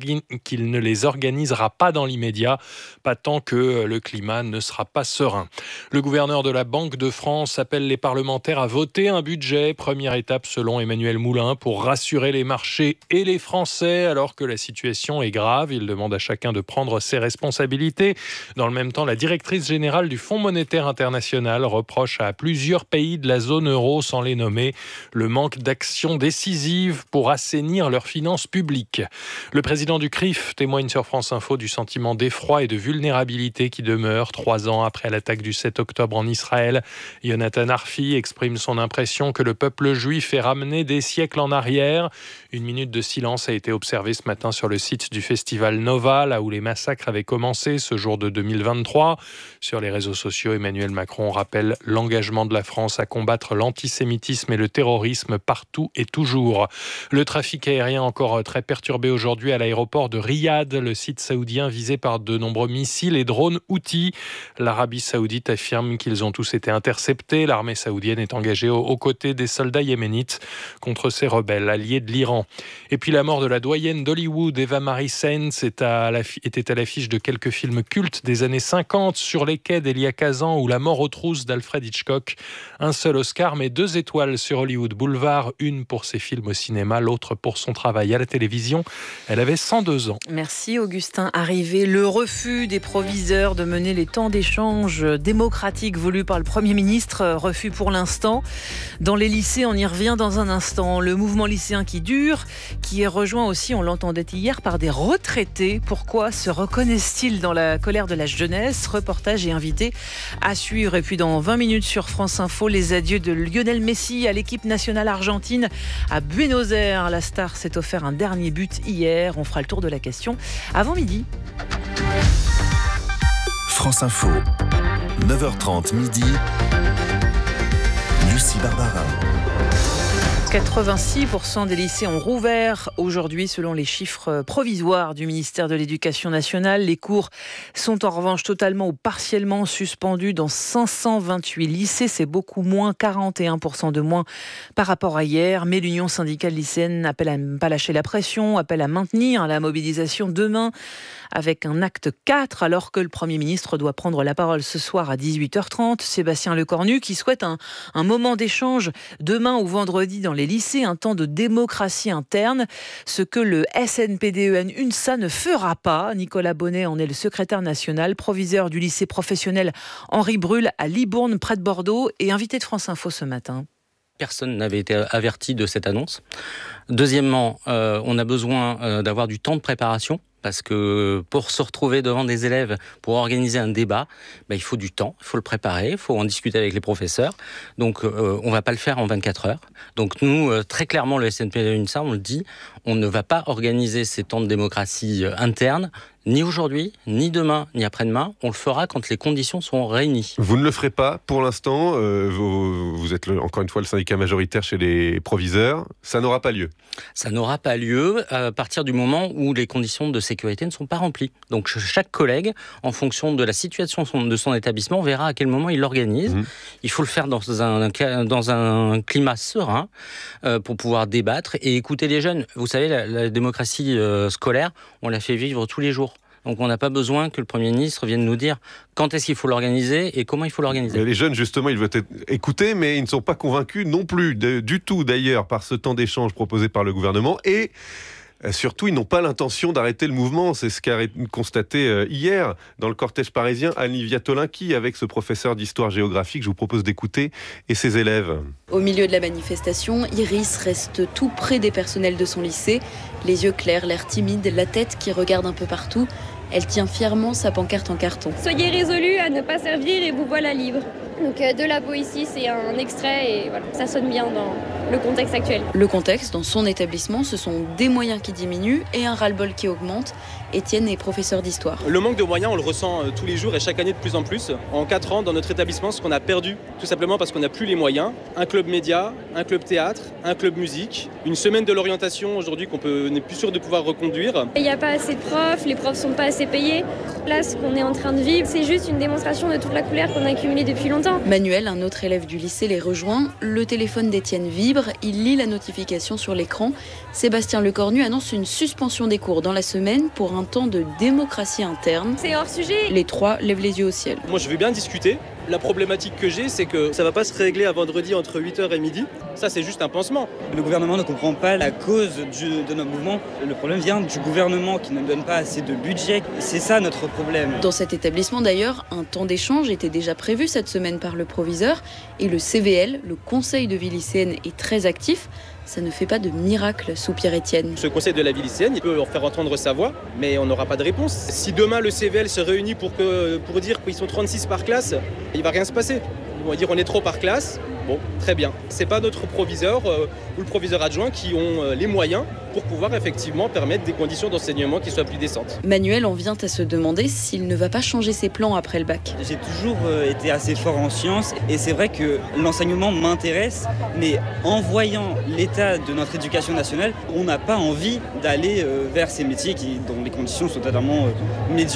les organisera pas dans l'immédiat, pas tant que le climat ne sera pas serein. Le gouverneur de la Banque de France appelle les parlementaires à voter un budget. Première étape selon Emmanuel Moulin pour rassurer les marchés et les Français alors que la situation est grave. Il demande à chacun de prendre ses responsabilités. Dans le même temps, la directrice générale du Fonds monétaire international reproche à plusieurs pays de la zone euro, sans les nommer, le manque d'action décisive pour assainir leurs finances publiques. Le président du CRIF témoigne sur France Info du sentiment d'effroi et de vulnérabilité qui demeure 3 ans après l'attaque du 7 octobre en Israël. Jonathan Arfi exprime son impression que le peuple juif est ramené des siècles en arrière. Une minute de silence a été observée ce matin sur le site du festival Nova, là où les massacres avaient commencé ce jour de 2023. Sur les réseaux sociaux, Emmanuel Macron rappelle l'engagement de la France à combattre l'antisémitisme et le terrorisme partout et toujours. Le trafic aérien encore très perturbé aujourd'hui à l'aéroport de Riyad, le site saoudien visé par de nombreux missiles et drones Houthis. L'Arabie saoudite affirme qu'ils ont tous été interceptés. L'armée saoudienne est engagée aux côtés des soldats yéménites contre ces rebelles alliés de l'Iran. Et puis la mort de la doyenne d'Hollywood, Eva Marie Sainz, était à l'affiche de quelques films cultes des années 50, Sur les quais d'Elia Kazan ou La mort aux trousses d'Alfred Hitchcock. Un seul Oscar, mais 2 étoiles sur Hollywood Boulevard, une pour ses films au cinéma, l'autre pour son travail à la télévision. Elle avait 102 ans. Merci Augustin Arrivé. Le refus des proviseurs de mener les temps d'échange démocratiques voulus par le Premier ministre, refus pour l'instant. Dans les lycées, on y revient dans un instant. Le mouvement lycéen qui dure, qui est rejoint aussi, on l'entendait hier, par des retraités. Pourquoi se reconnaissent-ils dans la colère de la jeunesse ? Reportage et invité à suivre. Et puis dans 20 minutes sur France Info, les adieux de Lionel Messi à l'équipe nationale argentine à Buenos Aires. La star s'est offert un dernier but hier. On fera le tour de la question avant midi. France Info, 9h30 midi. Lucie Barbara. 86% des lycées ont rouvert aujourd'hui selon les chiffres provisoires du ministère de l'Éducation nationale. Les cours sont en revanche totalement ou partiellement suspendus dans 528 lycées. C'est beaucoup moins, 41% de moins par rapport à hier. Mais l'Union syndicale lycéenne appelle à ne pas lâcher la pression, appelle à maintenir la mobilisation demain avec un acte 4 alors que le Premier ministre doit prendre la parole ce soir à 18h30. Sébastien Lecornu qui souhaite un moment d'échange demain ou vendredi dans les lycées, un temps de démocratie interne, ce que le SNPDEN UNSA ne fera pas. Nicolas Bonnet en est le secrétaire national, proviseur du lycée professionnel Henri Brul à Libourne près de Bordeaux et invité de France Info ce matin. Personne n'avait été averti de cette annonce. Deuxièmement, on a besoin d'avoir du temps de préparation. Parce que pour se retrouver devant des élèves, pour organiser un débat, il faut du temps, il faut le préparer, il faut en discuter avec les professeurs. Donc on ne va pas le faire en 24 heures. Donc nous, très clairement, le SNPDEN-UNSA, on le dit, on ne va pas organiser ces temps de démocratie interne, ni aujourd'hui, ni demain, ni après-demain. On le fera quand les conditions seront réunies. Vous ne le ferez pas pour l'instant. Vous êtes encore une fois le syndicat majoritaire chez les proviseurs. Ça n'aura pas lieu. Ça n'aura pas lieu à partir du moment où les conditions de sécurité ne sont pas remplies. Donc chaque collègue, en fonction de la situation de son établissement, verra à quel moment il l'organise. Il faut le faire dans un climat serein pour pouvoir débattre et écouter les jeunes. Vous savez, la démocratie scolaire, on la fait vivre tous les jours. Donc on n'a pas besoin que le Premier ministre vienne nous dire quand est-ce qu'il faut l'organiser et comment il faut l'organiser. Mais les jeunes, justement, ils veulent être écoutés, mais ils ne sont pas convaincus non plus du tout, d'ailleurs, par ce temps d'échange proposé par le gouvernement. Et Surtout, ils n'ont pas l'intention d'arrêter le mouvement. C'est ce qu'a constaté hier dans le cortège parisien Annie Viatolinki avec ce professeur d'histoire-géographie que je vous propose d'écouter et ses élèves. Au milieu de la manifestation, Iris reste tout près des personnels de son lycée, les yeux clairs, l'air timide, la tête qui regarde un peu partout. Elle tient fièrement sa pancarte en carton. Soyez résolus à ne pas servir et vous voilà libre. Donc de la poésie, c'est un extrait et voilà, ça sonne bien dans le contexte actuel. Le contexte, dans son établissement, ce sont des moyens qui diminuent et un ras-le-bol qui augmente. Étienne est professeur d'histoire. Le manque de moyens, on le ressent tous les jours et chaque année de plus en plus. En 4 ans, dans notre établissement, ce qu'on a perdu, tout simplement parce qu'on n'a plus les moyens. Un club média, un club théâtre, un club musique, une semaine de l'orientation aujourd'hui qu'on n'est plus sûr de pouvoir reconduire. Il n'y a pas assez de profs, les profs ne sont pas assez payés. Là, ce qu'on est en train de vivre, c'est juste une démonstration de toute la colère qu'on a accumulée depuis longtemps. Manuel, un autre élève du lycée, les rejoint. Le téléphone d'Étienne vibre, il lit la notification sur l'écran. Sébastien Lecornu annonce une suspension des cours dans la semaine pour un temps de démocratie interne. C'est hors sujet. Les trois lèvent les yeux au ciel. Moi, je veux bien discuter. La problématique que j'ai, c'est que ça ne va pas se régler à vendredi entre 8h et midi. Ça, c'est juste un pansement. Le gouvernement ne comprend pas la cause de notre mouvement. Le problème vient du gouvernement qui ne donne pas assez de budget. C'est ça notre problème. Dans cet établissement, d'ailleurs, un temps d'échange était déjà prévu cette semaine par le proviseur. Et le CVL, le Conseil de vie lycéenne, est très actif. Ça ne fait pas de miracle, soupire Étienne. Ce conseil de la vie lycéenne, il peut leur faire entendre sa voix, mais on n'aura pas de réponse. Si demain le CVL se réunit pour dire qu'ils sont 36 par classe, il ne va rien se passer. Ils vont dire on est trop par classe. Bon, très bien. C'est pas notre proviseur ou le proviseur adjoint qui ont les moyens pour pouvoir effectivement permettre des conditions d'enseignement qui soient plus décentes. Manuel en vient à se demander s'il ne va pas changer ses plans après le bac. J'ai toujours été assez fort en sciences et c'est vrai que l'enseignement m'intéresse, mais en voyant l'état de notre éducation nationale, on n'a pas envie d'aller vers ces métiers dont les conditions sont totalement médiocres.